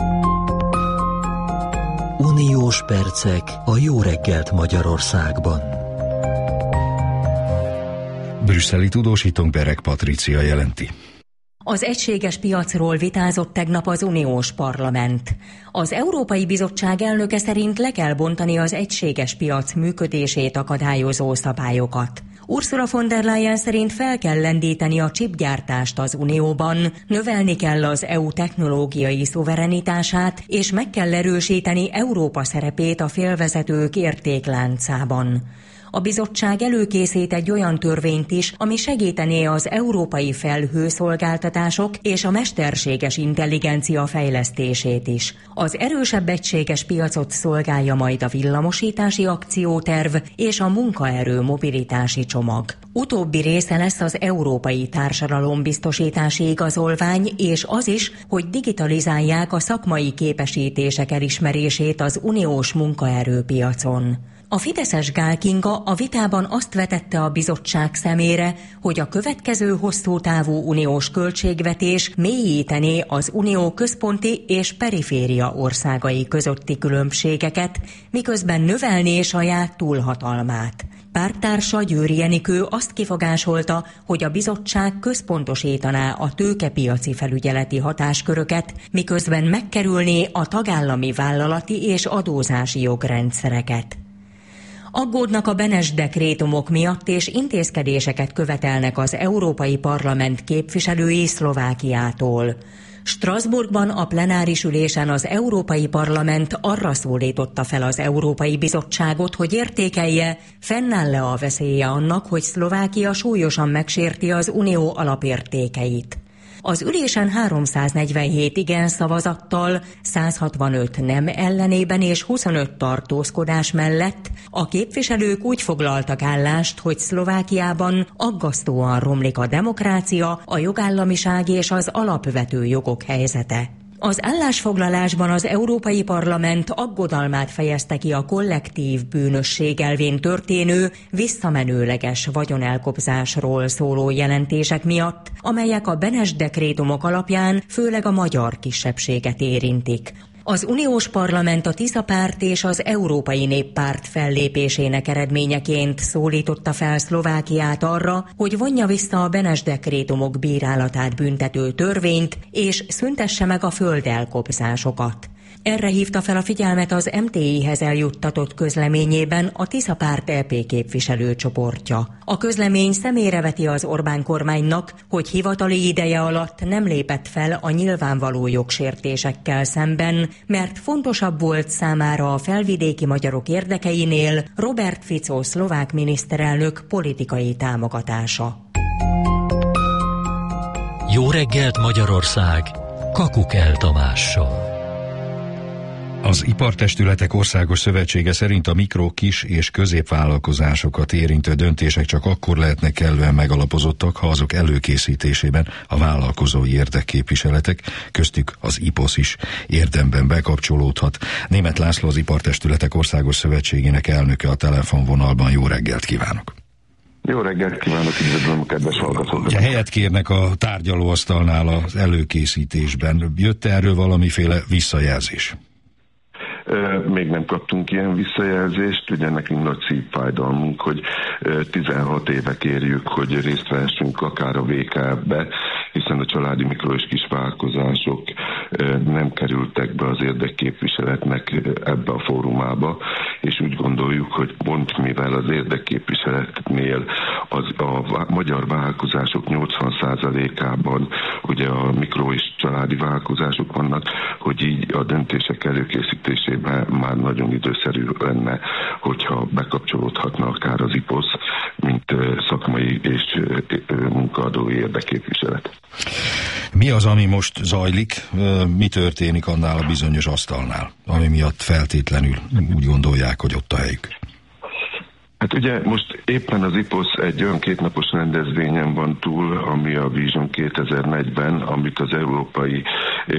Uniós percek a Jó reggelt Magyarországban. Brüsszeli tudósítónk Bereg Patricia jelenti. Az egységes piacról vitázott tegnap az uniós parlament. Az Európai Bizottság elnöke szerint le kell bontani az egységes piac működését akadályozó szabályokat. Ursula von der Leyen szerint fel kell lendíteni a csipgyártást az Unióban, növelni kell az é u technológiai szuverenitását, és meg kell erősíteni Európa szerepét a félvezetők értékláncában. A bizottság előkészít egy olyan törvényt is, ami segítené az európai felhőszolgáltatások és a mesterséges intelligencia fejlesztését is. Az erősebb egységes piacot szolgálja majd a villamosítási akcióterv és a munkaerő mobilitási csomag. Utóbbi része lesz az európai társadalombiztosítási igazolvány, és az is, hogy digitalizálják a szakmai képesítések elismerését az uniós munkaerőpiacon. A fideszes Gál Kinga a vitában azt vetette a bizottság szemére, hogy a következő hosszú távú uniós költségvetés mélyítené az unió központi és periféria országai közötti különbségeket, miközben növelné saját túlhatalmát. Párttársa Győri Enikő azt kifogásolta, hogy a bizottság központosítaná a tőkepiaci felügyeleti hatásköröket, miközben megkerülné a tagállami vállalati és adózási jogrendszereket. Aggódnak a Benes dekrétumok miatt, és intézkedéseket követelnek az Európai Parlament képviselői Szlovákiától. Strasbourgban a plenáris ülésen az Európai Parlament arra szólította fel az Európai Bizottságot, hogy értékelje, fennáll-e a veszélye annak, hogy Szlovákia súlyosan megsérti az unió alapértékeit. Az ülésen háromszáznegyvenhét igen szavazattal, száz hatvanöt nem ellenében és huszonöt tartózkodás mellett a képviselők úgy foglaltak állást, hogy Szlovákiában aggasztóan romlik a demokrácia, a jogállamiság és az alapvető jogok helyzete. Az állásfoglalásban az Európai Parlament aggodalmát fejezte ki a kollektív bűnösség elvén történő, visszamenőleges vagyonelkobzásról szóló jelentések miatt, amelyek a Benes dekrétumok alapján főleg a magyar kisebbséget érintik. Az uniós parlament a Tisza párt és az Európai Néppárt fellépésének eredményeként szólította fel Szlovákiát arra, hogy vonja vissza a Benes dekrétumok bírálatát büntető törvényt, és szüntesse meg a földelkobzásokat. Erre hívta fel a figyelmet az em té i-hez eljuttatott közleményében a Tisza párt é pé képviselőcsoportja. A közlemény szemére veti az Orbán kormánynak, hogy hivatali ideje alatt nem lépett fel a nyilvánvaló jogsértésekkel szemben, mert fontosabb volt számára a felvidéki magyarok érdekeinél Robert Fico szlovák miniszterelnök politikai támogatása. Jó reggelt Magyarország! Kakukel Tamással. Az Ipartestületek Országos Szövetsége szerint a mikro, kis és középvállalkozásokat érintő döntések csak akkor lehetnek kellően megalapozottak, ha azok előkészítésében a vállalkozói érdekképviseletek, köztük az i pé o esz is érdemben bekapcsolódhat. Németh László, az Ipartestületek Országos Szövetségének elnöke a telefonvonalban. Jó reggelt kívánok! Jó reggelt kívánok, üdvözlöm a kedves hallgatókat! Helyet kérnek a tárgyalóasztalnál az előkészítésben. Jött erről valamiféle visszajelzés? Még nem kaptunk ilyen visszajelzést, ugye nekünk nagy szívfájdalmunk, hogy tizenhat éve kérjük, hogy részt vehessünk akár a vé ká ef-be, hiszen a családi mikro- és kisvállalkozások nem kerültek be az érdekképviseletnek ebbe a fórumába, és úgy gondoljuk, hogy pont mivel az érdekképviseletnél az, a magyar vállalkozások nyolcvan százalékában ugye a mikro- és családi vállalkozások vannak, hogy így a döntések előkészítésében már nagyon időszerű lenne, hogyha bekapcsolódhatna akár az i pé o esz, mint szakmai és munkaadói érdekképviselet. Mi az, ami most zajlik? Mi történik annál a bizonyos asztalnál, ami miatt feltétlenül úgy gondolják, hogy ott a helyük? Hát ugye most éppen az i pé o esz egy olyan kétnapos rendezvényen van túl, ami a Vision kétezer-negyven, amit az Európai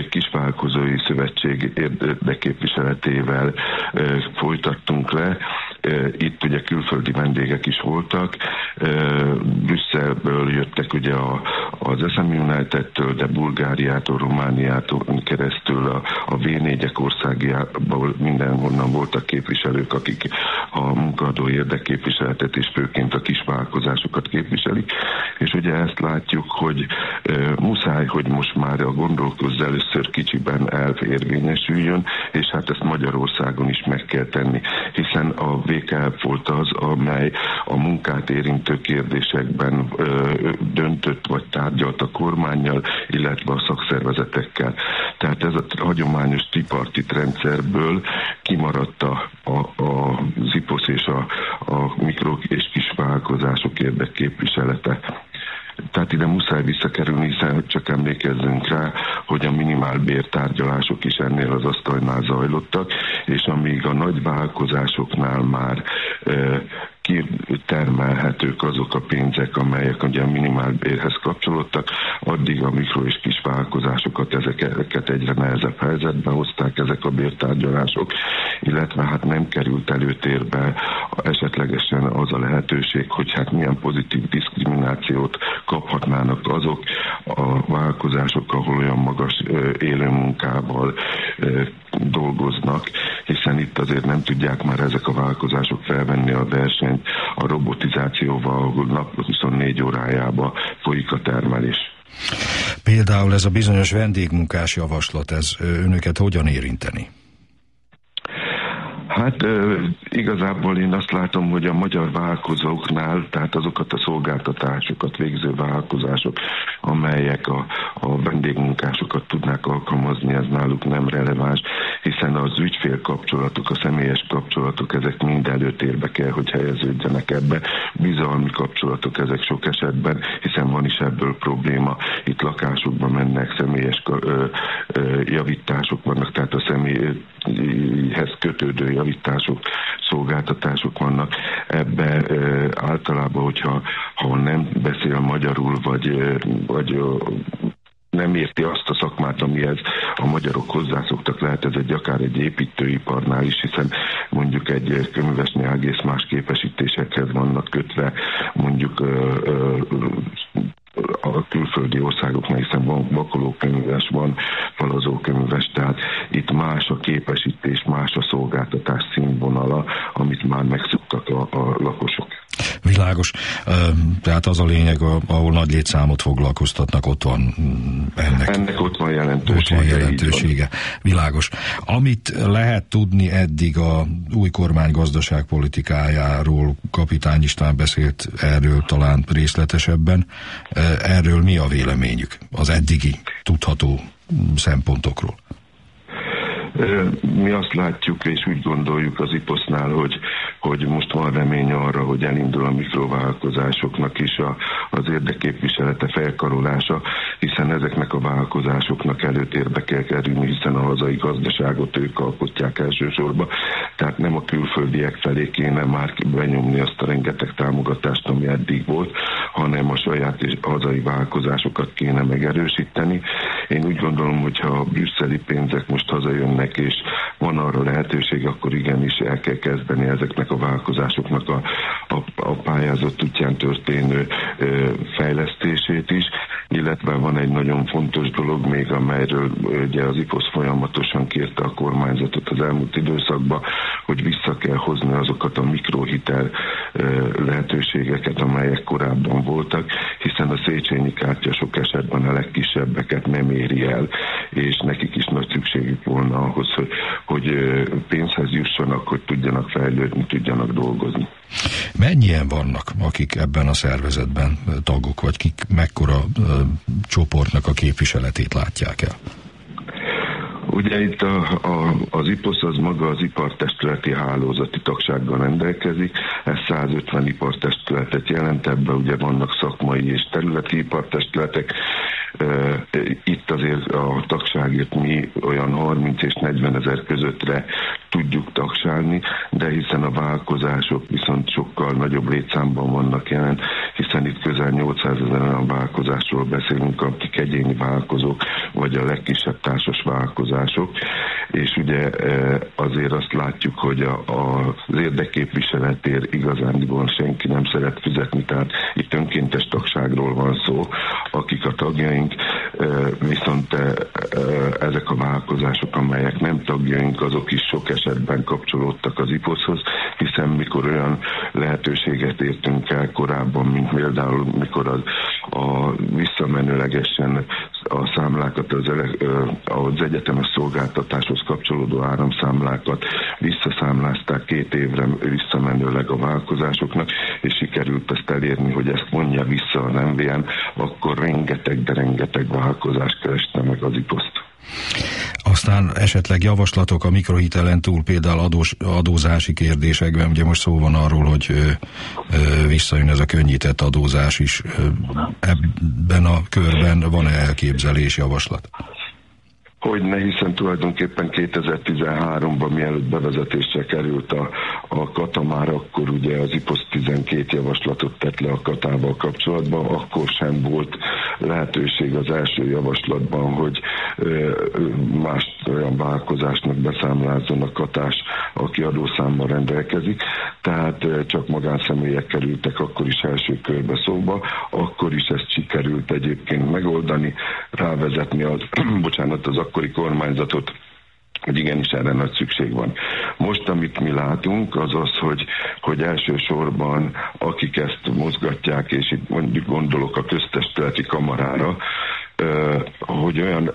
Kisvállalkozói Szövetség érdekképviseletével folytattunk le. Itt ugye külföldi vendégek is voltak, Brüsszelből jöttek ugye a, az es em United-től, de Bulgáriától, Romániától keresztül a, a vé négyek országjából mindenhonnan voltak képviselők, akik a munkahadó érdekképviseletet és főként a kisvállalkozásokat képviselik, és ugye ezt látjuk, hogy e, muszáj, hogy most már a gondolkozz először kicsiben elv érvényesüljön, és hát ezt Magyarországon is meg kell tenni, hiszen a vé ká ef volt az, amely a munkát érintő kérdésekben ö, döntött vagy tárgyalt a kormánnyal, illetve a szakszervezetekkel. Tehát ez a hagyományos tripartit rendszerből kimaradt a, a, a, az i pé o esz és a, a mikro- és kisvállalkozások érdekképviselete. Tehát ide muszáj visszakerülni, hiszen csak emlékezzünk rá, hogy a minimálbértárgyalások is ennél az asztalnál zajlottak, és amíg a nagy vállalkozásoknál már e, kitermelhetők azok a pénzek, amelyek ugye a minimálbérhez kapcsolódtak, addig a mikro- és kisvállalkozásokat ezeket egyre nehezebb helyzetbe hozták ezek a bértárgyalások, illetve hát nem került előtérbe esetlegesen az a lehetőség, hogy hát milyen pozitív diszkriminációt kaphatnának azok a vállalkozások, ahol olyan magas élőmunkával dolgoznak, hiszen itt azért nem tudják már ezek a vállalkozások felvenni a versenyt a robotizációval, ahol nap huszonnégy órájában folyik a termelés. Például ez a bizonyos vendégmunkás javaslat, ez önöket hogyan érinteni? Hát igazából én azt látom, hogy a magyar vállalkozóknál, tehát azokat a szolgáltatásokat végző vállalkozások, amelyek a, a vendégmunkásokat tudnák alkalmazni, ez náluk nem releváns, hiszen az ügyfél kapcsolatok, a személyes kapcsolatok, ezek mind előtérbe kell, hogy helyeződjenek ebbe. Bizalmi kapcsolatok ezek sok esetben, hiszen van is ebből probléma. Itt lakásokba mennek, személyes ö, ö, javítások vannak, tehát a személyhez kötődő javítások, szolgáltatások vannak. Ebbe e, általában, hogyha ha nem beszél magyarul, vagy, e, vagy e, nem érti azt a szakmát, amihez a magyarok hozzászoktak, lehet ez egy akár egy építőiparnál is, hiszen mondjuk egy köművesnél egész más képesítésekhez vannak kötve, mondjuk ö, ö, a külföldi országoknál, hiszen van vakolóköműves, van falazóköműves, tehát itt más a képesítés, más a szolgáltatás színvonala, amit már megszoktak a, a lakosok. Világos. Tehát az a lényeg, ahol nagy létszámot foglalkoztatnak, ott van ennek. Ennek ott van jelentősége. Ott van jelentősége. Világos. Amit lehet tudni eddig a új kormány gazdaságpolitikájáról, Kapitány István beszélt erről talán részletesebben. Erről mi a véleményük az eddigi tudható szempontokról? Mi azt látjuk, és úgy gondoljuk az i pé o es-nál, hogy, hogy most van remény arra, hogy elindul a mikrovállalkozásoknak is a, az érdekképviselete, felkarolása, hiszen ezeknek a vállalkozásoknak előtérbe kell kerülni, hiszen a hazai gazdaságot ők alkotják elsősorban, tehát nem a külföldiek felé kéne már benyomni azt a rengeteg támogatást, ami eddig volt, hanem a saját és hazai vállalkozásokat kéne megerősíteni. Én úgy gondolom, hogyha a brüsszeli pénzek most hazajönnek, és van arra lehetőség, akkor igenis el kell kezdeni ezeknek a vállalkozásoknak a, a, a pályázott útján történő ö, fejlesztését is, illetve van egy nagyon fontos dolog még, amelyről ugye az i pé o es folyamatosan kérte a kormányzatot az elmúlt időszakban, hogy vissza kell hozni azokat a mikrohitel ö, lehetőségeket, amelyek korábban voltak, hiszen a Széchenyi kártya sok esetben a legkisebbeket nem éri el, és nekik is nagy szükségük volna ahhoz, hogy, hogy pénzhez jussanak, hogy tudjanak fejlődni, tudjanak dolgozni. Mennyien vannak, akik ebben a szervezetben tagok, vagy kik mekkora uh, csoportnak a képviseletét látják el? Ugye itt a, a, az i pé o es az maga az ipartestületi hálózati tagsággal rendelkezik, ez százötven ipartestületet jelent, ebben ugye vannak szakmai és területi ipartestületek. Itt azért a tagságért mi olyan harminc és negyven ezer közöttre tudjuk tagságni, de hiszen a vállalkozások viszont sokkal nagyobb létszámban vannak jelen, hiszen itt közel nyolcszázezer olyan vállalkozásról beszélünk, akik egyéni vállalkozók, vagy a legkisebb társas vállalkozások. és ugye azért azt látjuk, hogy a, a, az érdekképviseletért igazándiból senki nem szeret fizetni, tehát itt önkéntes tagságról van szó, akik a tagjaink, viszont ezek a vállalkozások, amelyek nem tagjaink, azok is sok esetben kapcsolódtak az i pé o szhoz, hiszen mikor olyan lehetőséget értünk el korábban, mint például mikor az, a visszamenőlegesen a számlákat, az, az egyetemes szolgáltatáshoz kapcsolódó áramszámlákat visszaszámlázták két évre visszamenőleg a vállalkozásoknak, és sikerült ezt elérni, hogy ezt mondja vissza az em vé em, akkor rengeteg, de rengeteg vállalkozást kereste meg az i pé o szt. Aztán esetleg javaslatok a mikrohitelen túl, például adós, adózási kérdésekben, ugye most szó van arról, hogy ö, ö, visszajön ez a könnyített adózás is. Ebben a körben van-e elképzelés, javaslat? Hogyne, hiszen tulajdonképpen kétezer-tizenháromban, mielőtt bevezetésre került a, a kata, már akkor ugye az i pé o szt tizenkét javaslatot tett le a katával kapcsolatban, akkor sem volt lehetőség az első javaslatban, hogy ö, más olyan vállalkozásnak beszámlázzon a katás, aki adószámmal rendelkezik, tehát ö, csak magánszemélyek kerültek akkor is első körbe szóba, akkor is ezt sikerült egyébként megoldani, rávezetni az, bocsánat, az akkori kormányzatot, hogy igenis erre nagy szükség van. Most, amit mi látunk, az az, hogy, hogy elsősorban akik ezt mozgatják, és itt mondjuk gondolok a köztestületi kamarára, hogy olyan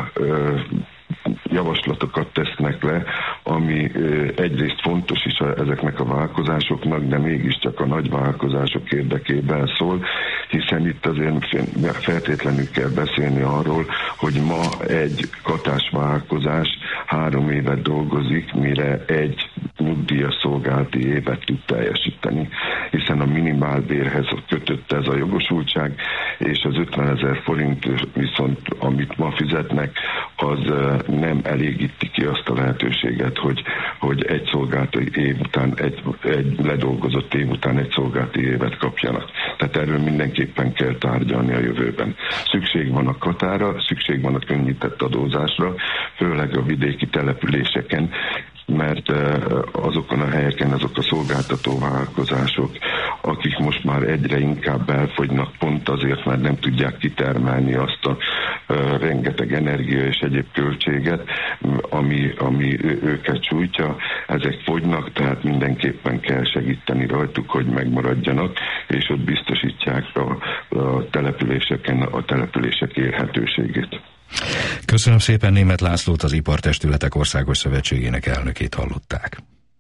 javaslatokat tesznek le, ami egyrészt fontos is ezeknek a vállalkozásoknak, de mégiscsak a nagy vállalkozások érdekében szól, hiszen itt azért feltétlenül kell beszélni arról, hogy ma egy katás vállalkozás három évet dolgozik, mire egy nyugdíjas szolgálati évet tud teljesíteni, hiszen a minimálbérhez kötött ez a jogosultság, és az ötvenezer forint viszont, amit ma fizetnek, az nem elégíti ki azt a lehetőséget, hogy, hogy egy szolgálati év után, egy, egy ledolgozott év után egy szolgálati évet kapjanak. Tehát erről mindenképpen kell tárgyalni a jövőben. Szükség van a katára, szükség van a könnyített adózásra, főleg a vidéki településeken, mert azokon a helyeken azok a szolgáltató vállalkozások, akik most már egyre inkább elfogynak pont azért, mert nem tudják kitermelni azt a rengeteg energia és egyéb költséget, ami, ami őket sújtja, ezek fogynak, tehát mindenképpen kell segíteni rajtuk, hogy megmaradjanak, és ott biztosítják a, a településeken a települések élhetőségét. Köszönöm szépen, Németh Lászlót, az Ipartestületek Országos Szövetségének elnökét hallották.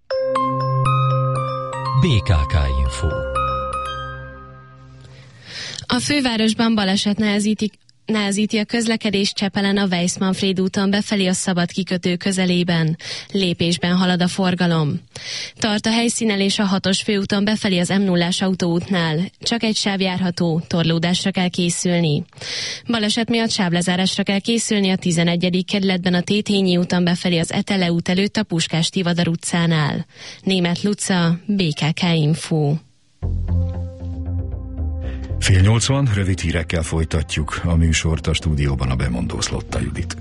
bé ká ká Info. A fővárosban baleset nehezítik Nehezíti a közlekedés Csepelen a Weiss-Manfréd úton befelé a Szabad kikötő közelében. Lépésben halad a forgalom. Tart a helyszínelés a hatos főúton befelé az em nullás autóútnál. Csak egy sáv járható, torlódásra kell készülni. Baleset miatt sávlezárásra kell készülni a tizenegyedik kerületben a Tétényi úton befelé az Etele út előtt a Puskás Tivadar utcánál. Németh Luca, bé ká ká Info. Fél nyolcvan, rövid hírekkel folytatjuk a műsort, a stúdióban a bemondó Szlotta Judit.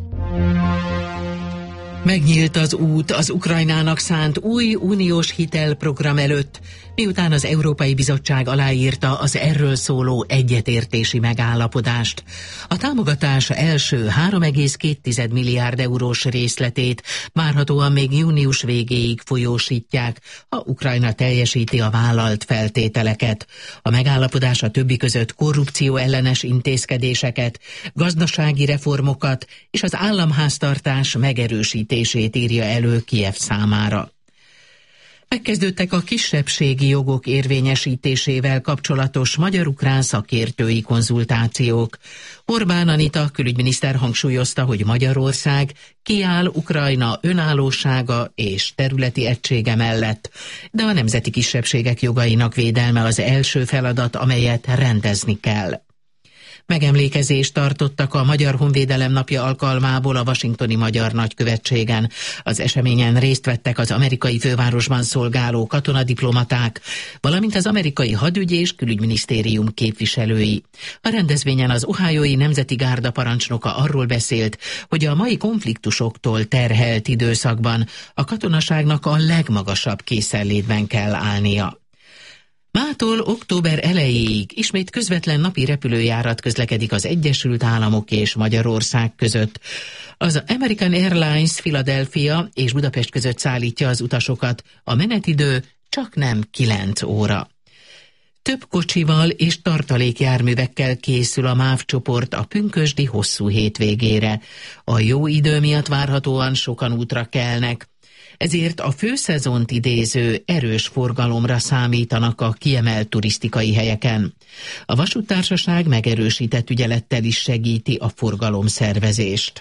Megnyílt az út az Ukrajnának szánt új uniós hitelprogram előtt, miután az Európai Bizottság aláírta az erről szóló egyetértési megállapodást. A támogatás első három egész két milliárd eurós részletét várhatóan még június végéig folyósítják, ha Ukrajna teljesíti a vállalt feltételeket. A megállapodás a többi között korrupció ellenes intézkedéseket, gazdasági reformokat és az államháztartás megerősítését írja elő Kijev számára. Megkezdődtek a kisebbségi jogok érvényesítésével kapcsolatos magyar-ukrán szakértői konzultációk. Orbán Anita külügyminiszter hangsúlyozta, hogy Magyarország kiáll Ukrajna önállósága és területi egysége mellett, de a nemzeti kisebbségek jogainak védelme az első feladat, amelyet rendezni kell. Megemlékezést tartottak a Magyar Honvédelem napja alkalmából a washingtoni Magyar Nagykövetségen. Az eseményen részt vettek az amerikai fővárosban szolgáló katonadiplomaták, valamint az amerikai hadügy és külügyminisztérium képviselői. A rendezvényen az Ohiói Nemzeti Gárda parancsnoka arról beszélt, hogy a mai konfliktusoktól terhelt időszakban a katonaságnak a legmagasabb készenlétben kell állnia. Mától október elejéig ismét közvetlen napi repülőjárat közlekedik az Egyesült Államok és Magyarország között. Az American Airlines Philadelphia és Budapest között szállítja az utasokat, a menetidő csak nem kilenc óra. Több kocsival és tartalékjárművekkel készül a MÁV csoport a pünkösdi hosszú hétvégére. A jó idő miatt várhatóan sokan útra kelnek. Ezért a főszezont idéző erős forgalomra számítanak a kiemelt turisztikai helyeken. A vasúttársaság megerősített ügyelettel is segíti a forgalomszervezést.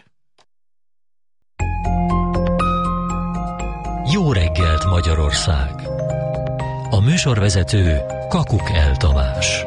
Jó reggelt, Magyarország! A műsorvezető Kakuk El Tamás.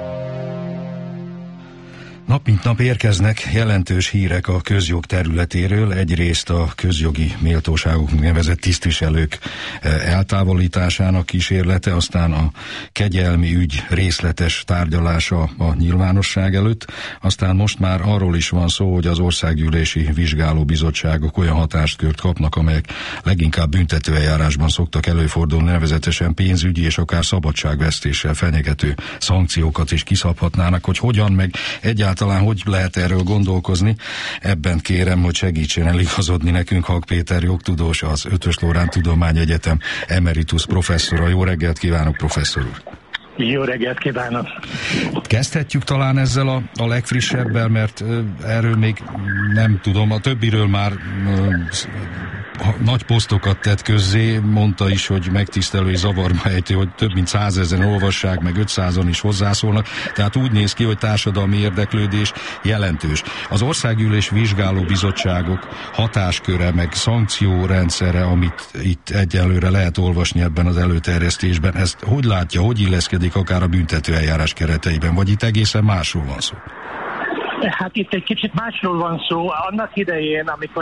Nap mint nap érkeznek jelentős hírek a közjog területéről, egyrészt a közjogi méltóságok nevezett tisztviselők eltávolításának kísérlete, aztán a kegyelmi ügy részletes tárgyalása a nyilvánosság előtt, aztán most már arról is van szó, hogy az országgyűlési vizsgálóbizottságok olyan hatáskört kapnak, amelyek leginkább büntetőeljárásban szoktak előfordulni, nevezetesen pénzügyi és akár szabadságvesztéssel fenyegető szankciókat is kiszabhatnának, hogy hogyan meg egyáltalán talán hogy lehet erről gondolkozni. Ebben kérem, hogy segítsen eligazodni nekünk Hak Péter jogtudós, az Ötös Loránd Tudományegyetem emeritus professzora. Jó reggelt kívánok, professzor úr! Jó reggelt kívánok! Kezdhetjük talán ezzel a, a legfrissebbel, mert uh, erről még nem tudom, a többiről már uh, nagy posztokat tett közzé, mondta is, hogy megtisztelő és zavarba ejtő, hogy több mint százezren olvassák, meg ötszázan is hozzászólnak, tehát úgy néz ki, hogy társadalmi érdeklődés jelentős. Az Országgyűlés vizsgáló bizottságok hatásköre, meg szankciórendszere, amit itt egyelőre lehet olvasni ebben az előterjesztésben, ezt hogy látja, hogy illeszkedik akár a büntetőeljárás kereteiben, vagy itt egészen másról van szó? Hát itt egy kicsit másról van szó. Annak idején, amikor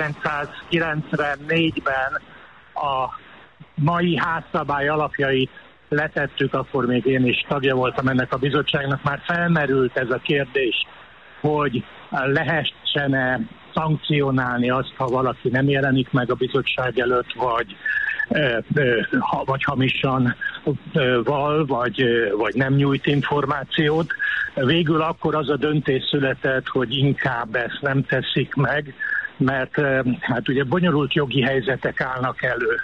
ezerkilencszázkilencvennégyben a mai házszabály alapjait letettük, akkor még én is tagja voltam ennek a bizottságnak, már felmerült ez a kérdés, hogy lehessen-e szankcionálni azt, ha valaki nem jelenik meg a bizottság előtt, vagy vagy hamisan val, vagy, vagy nem nyújt információt. Végül akkor az a döntés született, hogy inkább ezt nem teszik meg, mert hát ugye bonyolult jogi helyzetek állnak elő.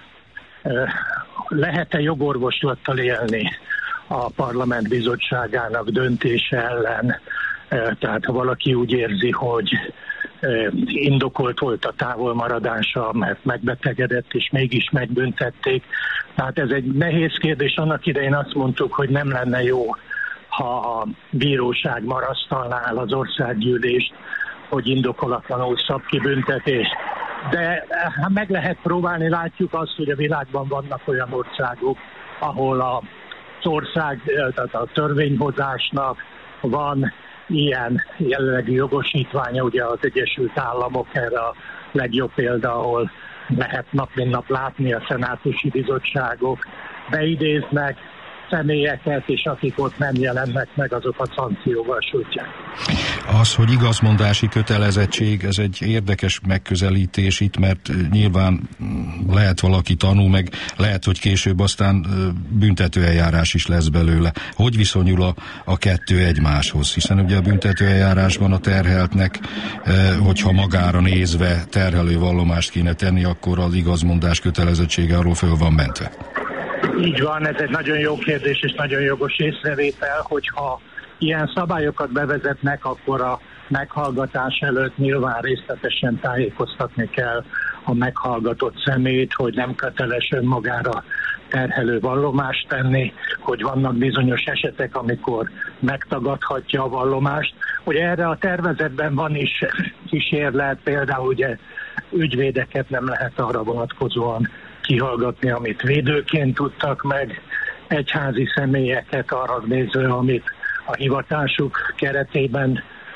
Lehet-e jogorvoslattal élni a parlament bizottságának döntése ellen? Tehát ha valaki úgy érzi, hogy indokolt volt a távolmaradása, mert megbetegedett, és mégis megbüntették. Tehát ez egy nehéz kérdés. Annak idején azt mondtuk, hogy nem lenne jó, ha a bíróság marasztalná el az országgyűlést, hogy indokolatlanul szab ki büntetést. De hát meg lehet próbálni, látjuk azt, hogy a világban vannak olyan országok, ahol az ország, tehát a törvényhozásnak van ilyen jellegű jogosítványa, ugye az Egyesült Államok erre a legjobb példa, ahol lehet nap mint nap látni a szenátusi bizottságok beidéznek személyeket, és akik ott nem jelennek meg, azokat szankcióval sújtják. Az, hogy igazmondási kötelezettség, ez egy érdekes megközelítés itt, mert nyilván lehet valaki tanul, meg lehet, hogy később aztán büntetőeljárás is lesz belőle. Hogy viszonyul a, a kettő egymáshoz? Hiszen ugye a büntetőeljárásban a terheltnek, hogyha magára nézve terhelő vallomást kéne tenni, akkor az igazmondás kötelezettsége arról föl van mentve. Így van, ez egy nagyon jó kérdés és nagyon jogos észrevétel, hogyha ilyen szabályokat bevezetnek, akkor a meghallgatás előtt nyilván részletesen tájékoztatni kell a meghallgatott szemét, hogy nem köteles önmagára terhelő vallomást tenni, hogy vannak bizonyos esetek, amikor megtagadhatja a vallomást. Hogy erre a tervezetben van is kísérlet, például ugye ügyvédeket nem lehet arra vonatkozóan kihallgatni, amit védőként tudtak meg, egyházi személyeket arra nézve, amit a hivatásuk keretében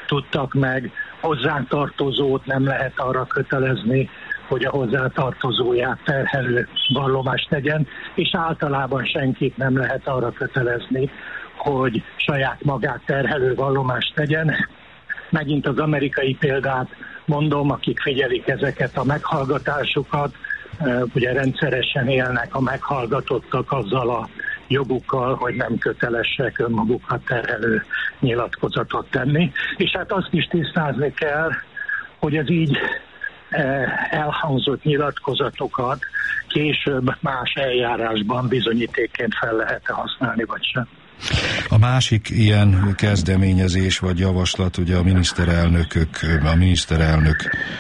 tudtak meg, hozzátartozót nem lehet arra kötelezni, hogy a hozzátartozóját terhelő vallomást tegyen, és általában senkit nem lehet arra kötelezni, hogy saját magát terhelő vallomást tegyen. Megint az amerikai példát mondom, akik figyelik ezeket a meghallgatásokat, ugye rendszeresen élnek a meghallgatottak azzal a jogukkal, hogy nem kötelesek önmagukat terhelő nyilatkozatot tenni. És hát azt is tisztázni kell, hogy ez így elhangzott nyilatkozatokat később más eljárásban bizonyítékként fel lehet-e használni, vagy sem. A másik ilyen kezdeményezés vagy javaslat, ugye a miniszterelnökök, a miniszterelnök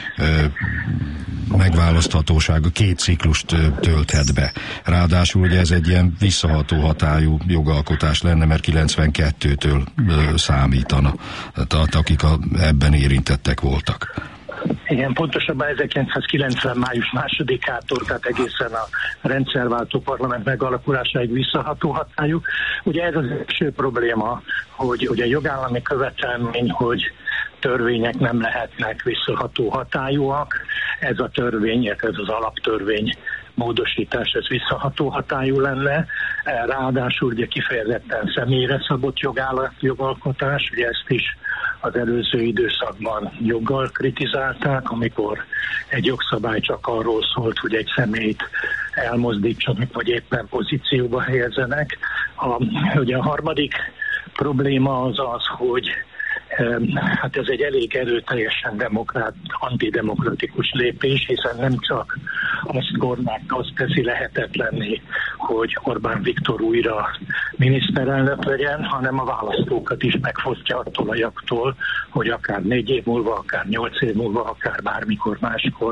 megválaszthatósága két ciklust tölthet be. Ráadásul ugye ez egy ilyen visszaható hatályú jogalkotás lenne, mert kilencvenkettőtől számítana, tehát akik a, ebben érintettek voltak. Igen, pontosabban ezerkilencszázkilencven. május másodikától, tehát egészen a rendszerváltó parlament megalakulásáig visszaható hatályú. Ugye ez az első probléma, hogy ugye jogállami követelmény, hogy törvények nem lehetnek visszaható hatályúak. Ez a törvény, ez az alaptörvény módosítás, ez visszaható hatályú lenne. Ráadásul ugye kifejezetten személyre szabott jogalkotás, ugye ezt is az előző időszakban joggal kritizálták, amikor egy jogszabály csak arról szólt, hogy egy személyt elmozdítsanak, vagy éppen pozícióba helyezzenek. A, ugye a harmadik probléma az az, hogy hát ez egy elég erőteljesen demokrát, antidemokratikus lépés, hiszen nem csak azt kormány azt teszi lehetetlenné, hogy Orbán Viktor újra miniszterelnök legyen, hanem a választókat is megfosztja attól a jogtól, hogy akár négy év múlva, akár nyolc év múlva, akár bármikor máskor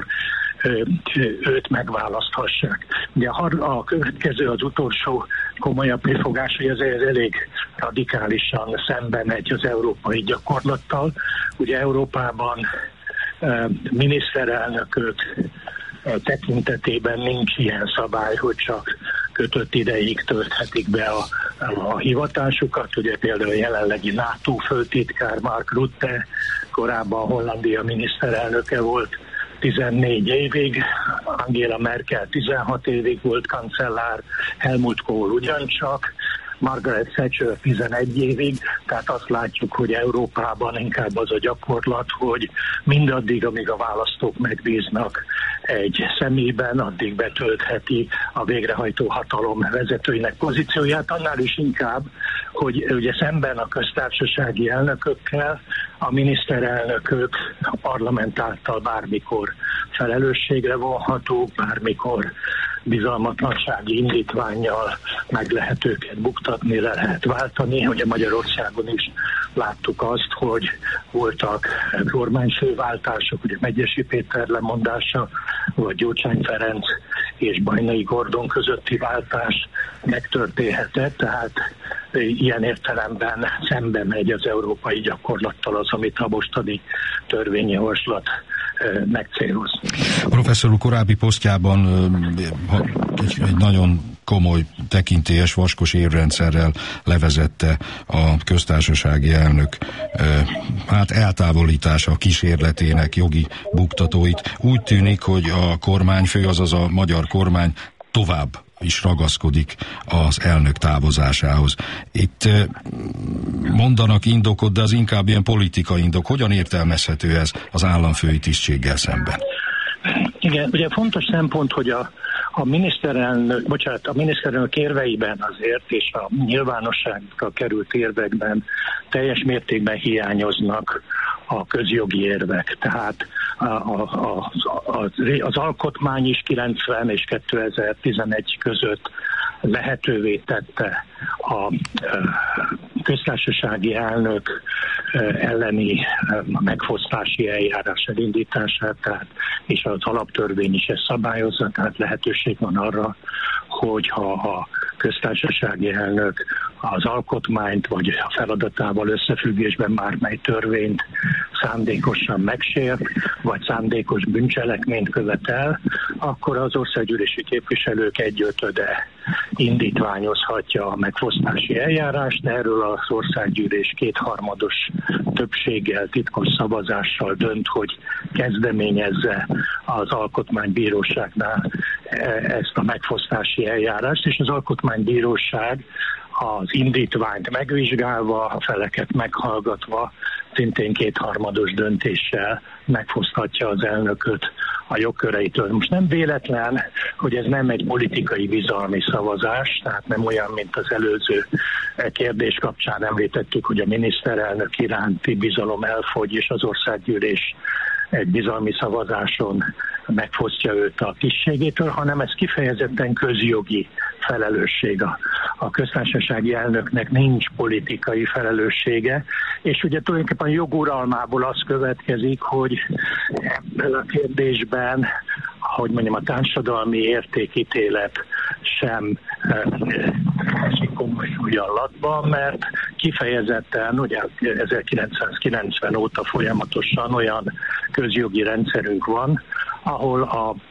őt megválaszthassák. Ugye a következő, az utolsó komolyabb kifogás, hogy ez elég radikálisan szembe megy az európai gyakorlattal. Ugye Európában miniszterelnökök tekintetében nincs ilyen szabály, hogy csak kötött ideig tölthetik be a, a hivatásukat. Ugye például a jelenlegi NATO főtitkár Mark Rutte korábban Hollandia miniszterelnöke volt tizennégy évig, Angela Merkel tizenhat évig volt kancellár, Helmut Kohl ugyancsak, Margaret Thatcher tizenegy évig, tehát azt látjuk, hogy Európában inkább az a gyakorlat, hogy mindaddig, amíg a választók megbíznak egy személyben, addig betöltheti a végrehajtó hatalom vezetőinek pozícióját, annál is inkább, hogy ugye szemben a köztársasági elnökökkel a miniszterelnökök a parlament által bármikor felelősségre vonhatók, bármikor bizalmatlansági indítvánnyal meg lehet őket buktatni, le lehet váltani. Ugye Magyarországon is láttuk azt, hogy voltak kormányfőváltások, ugye Megyesi Péter lemondása, vagy Gyurcsány Ferenc és Bajnai Gordon közötti váltás megtörténhetett, tehát ilyen értelemben szembe megy az európai gyakorlattal az, amit a mostani törvényjavaslat megcéloz. A professzor úr korábbi posztjában egy, egy nagyon komoly tekintélyes vaskos érrendszerrel levezette a köztársasági elnök hát eltávolítása kísérletének jogi buktatóit. Úgy tűnik, hogy a kormányfő, azaz a magyar kormány tovább is ragaszkodik az elnök távozásához. Itt mondanak indokot, de az inkább ilyen politikai indok. Hogyan értelmezhető ez az államfői tisztséggel szemben? Igen, ugye fontos szempont, hogy a, a miniszterelnök, bocsánat, a miniszterelnök érveiben azért, és a nyilvánosságra került érvekben teljes mértékben hiányoznak a közjogi érvek. Tehát a, a, a, a, az alkotmány is kilencven és kétezer-tizenegy között lehetővé tette a köztársasági elnök elleni megfosztási eljárás elindítását, tehát, és az alaptörvény is ezt szabályozza, tehát lehetőség van arra, hogy ha a köztársasági elnök az alkotmányt, vagy a feladatával összefüggésben bármely törvényt szándékosan megsért, vagy szándékos bűncselekményt követel, akkor az országgyűlési képviselők egyötöde indítványozhatja a megfosztási eljárást. Erről az országgyűlés kétharmados többséggel, titkos szavazással dönt, hogy kezdeményezze az alkotmánybíróságnál ezt a megfosztási eljárást, és az alkotmánybíróság az indítványt megvizsgálva, a feleket meghallgatva, szintén kétharmados döntéssel megfoszthatja az elnököt a jogköreitől. Most nem véletlen, hogy ez nem egy politikai bizalmi szavazás, tehát nem olyan, mint az előző kérdés kapcsán említettük, hogy a miniszterelnök iránti bizalom elfogy, és az országgyűlés egy bizalmi szavazáson megfosztja őt a tisztségétől, hanem ez kifejezetten közjogi felelősség. A, a köztársasági elnöknek nincs politikai felelőssége, és ugye tulajdonképpen joguralmából az következik, hogy ebben a kérdésben, hogy mondjam, a társadalmi értékítélet sem esik komoly súlyallatba, mert kifejezetten, ugye ezerkilencszázkilencven óta folyamatosan olyan közjogi rendszerünk van, ahol a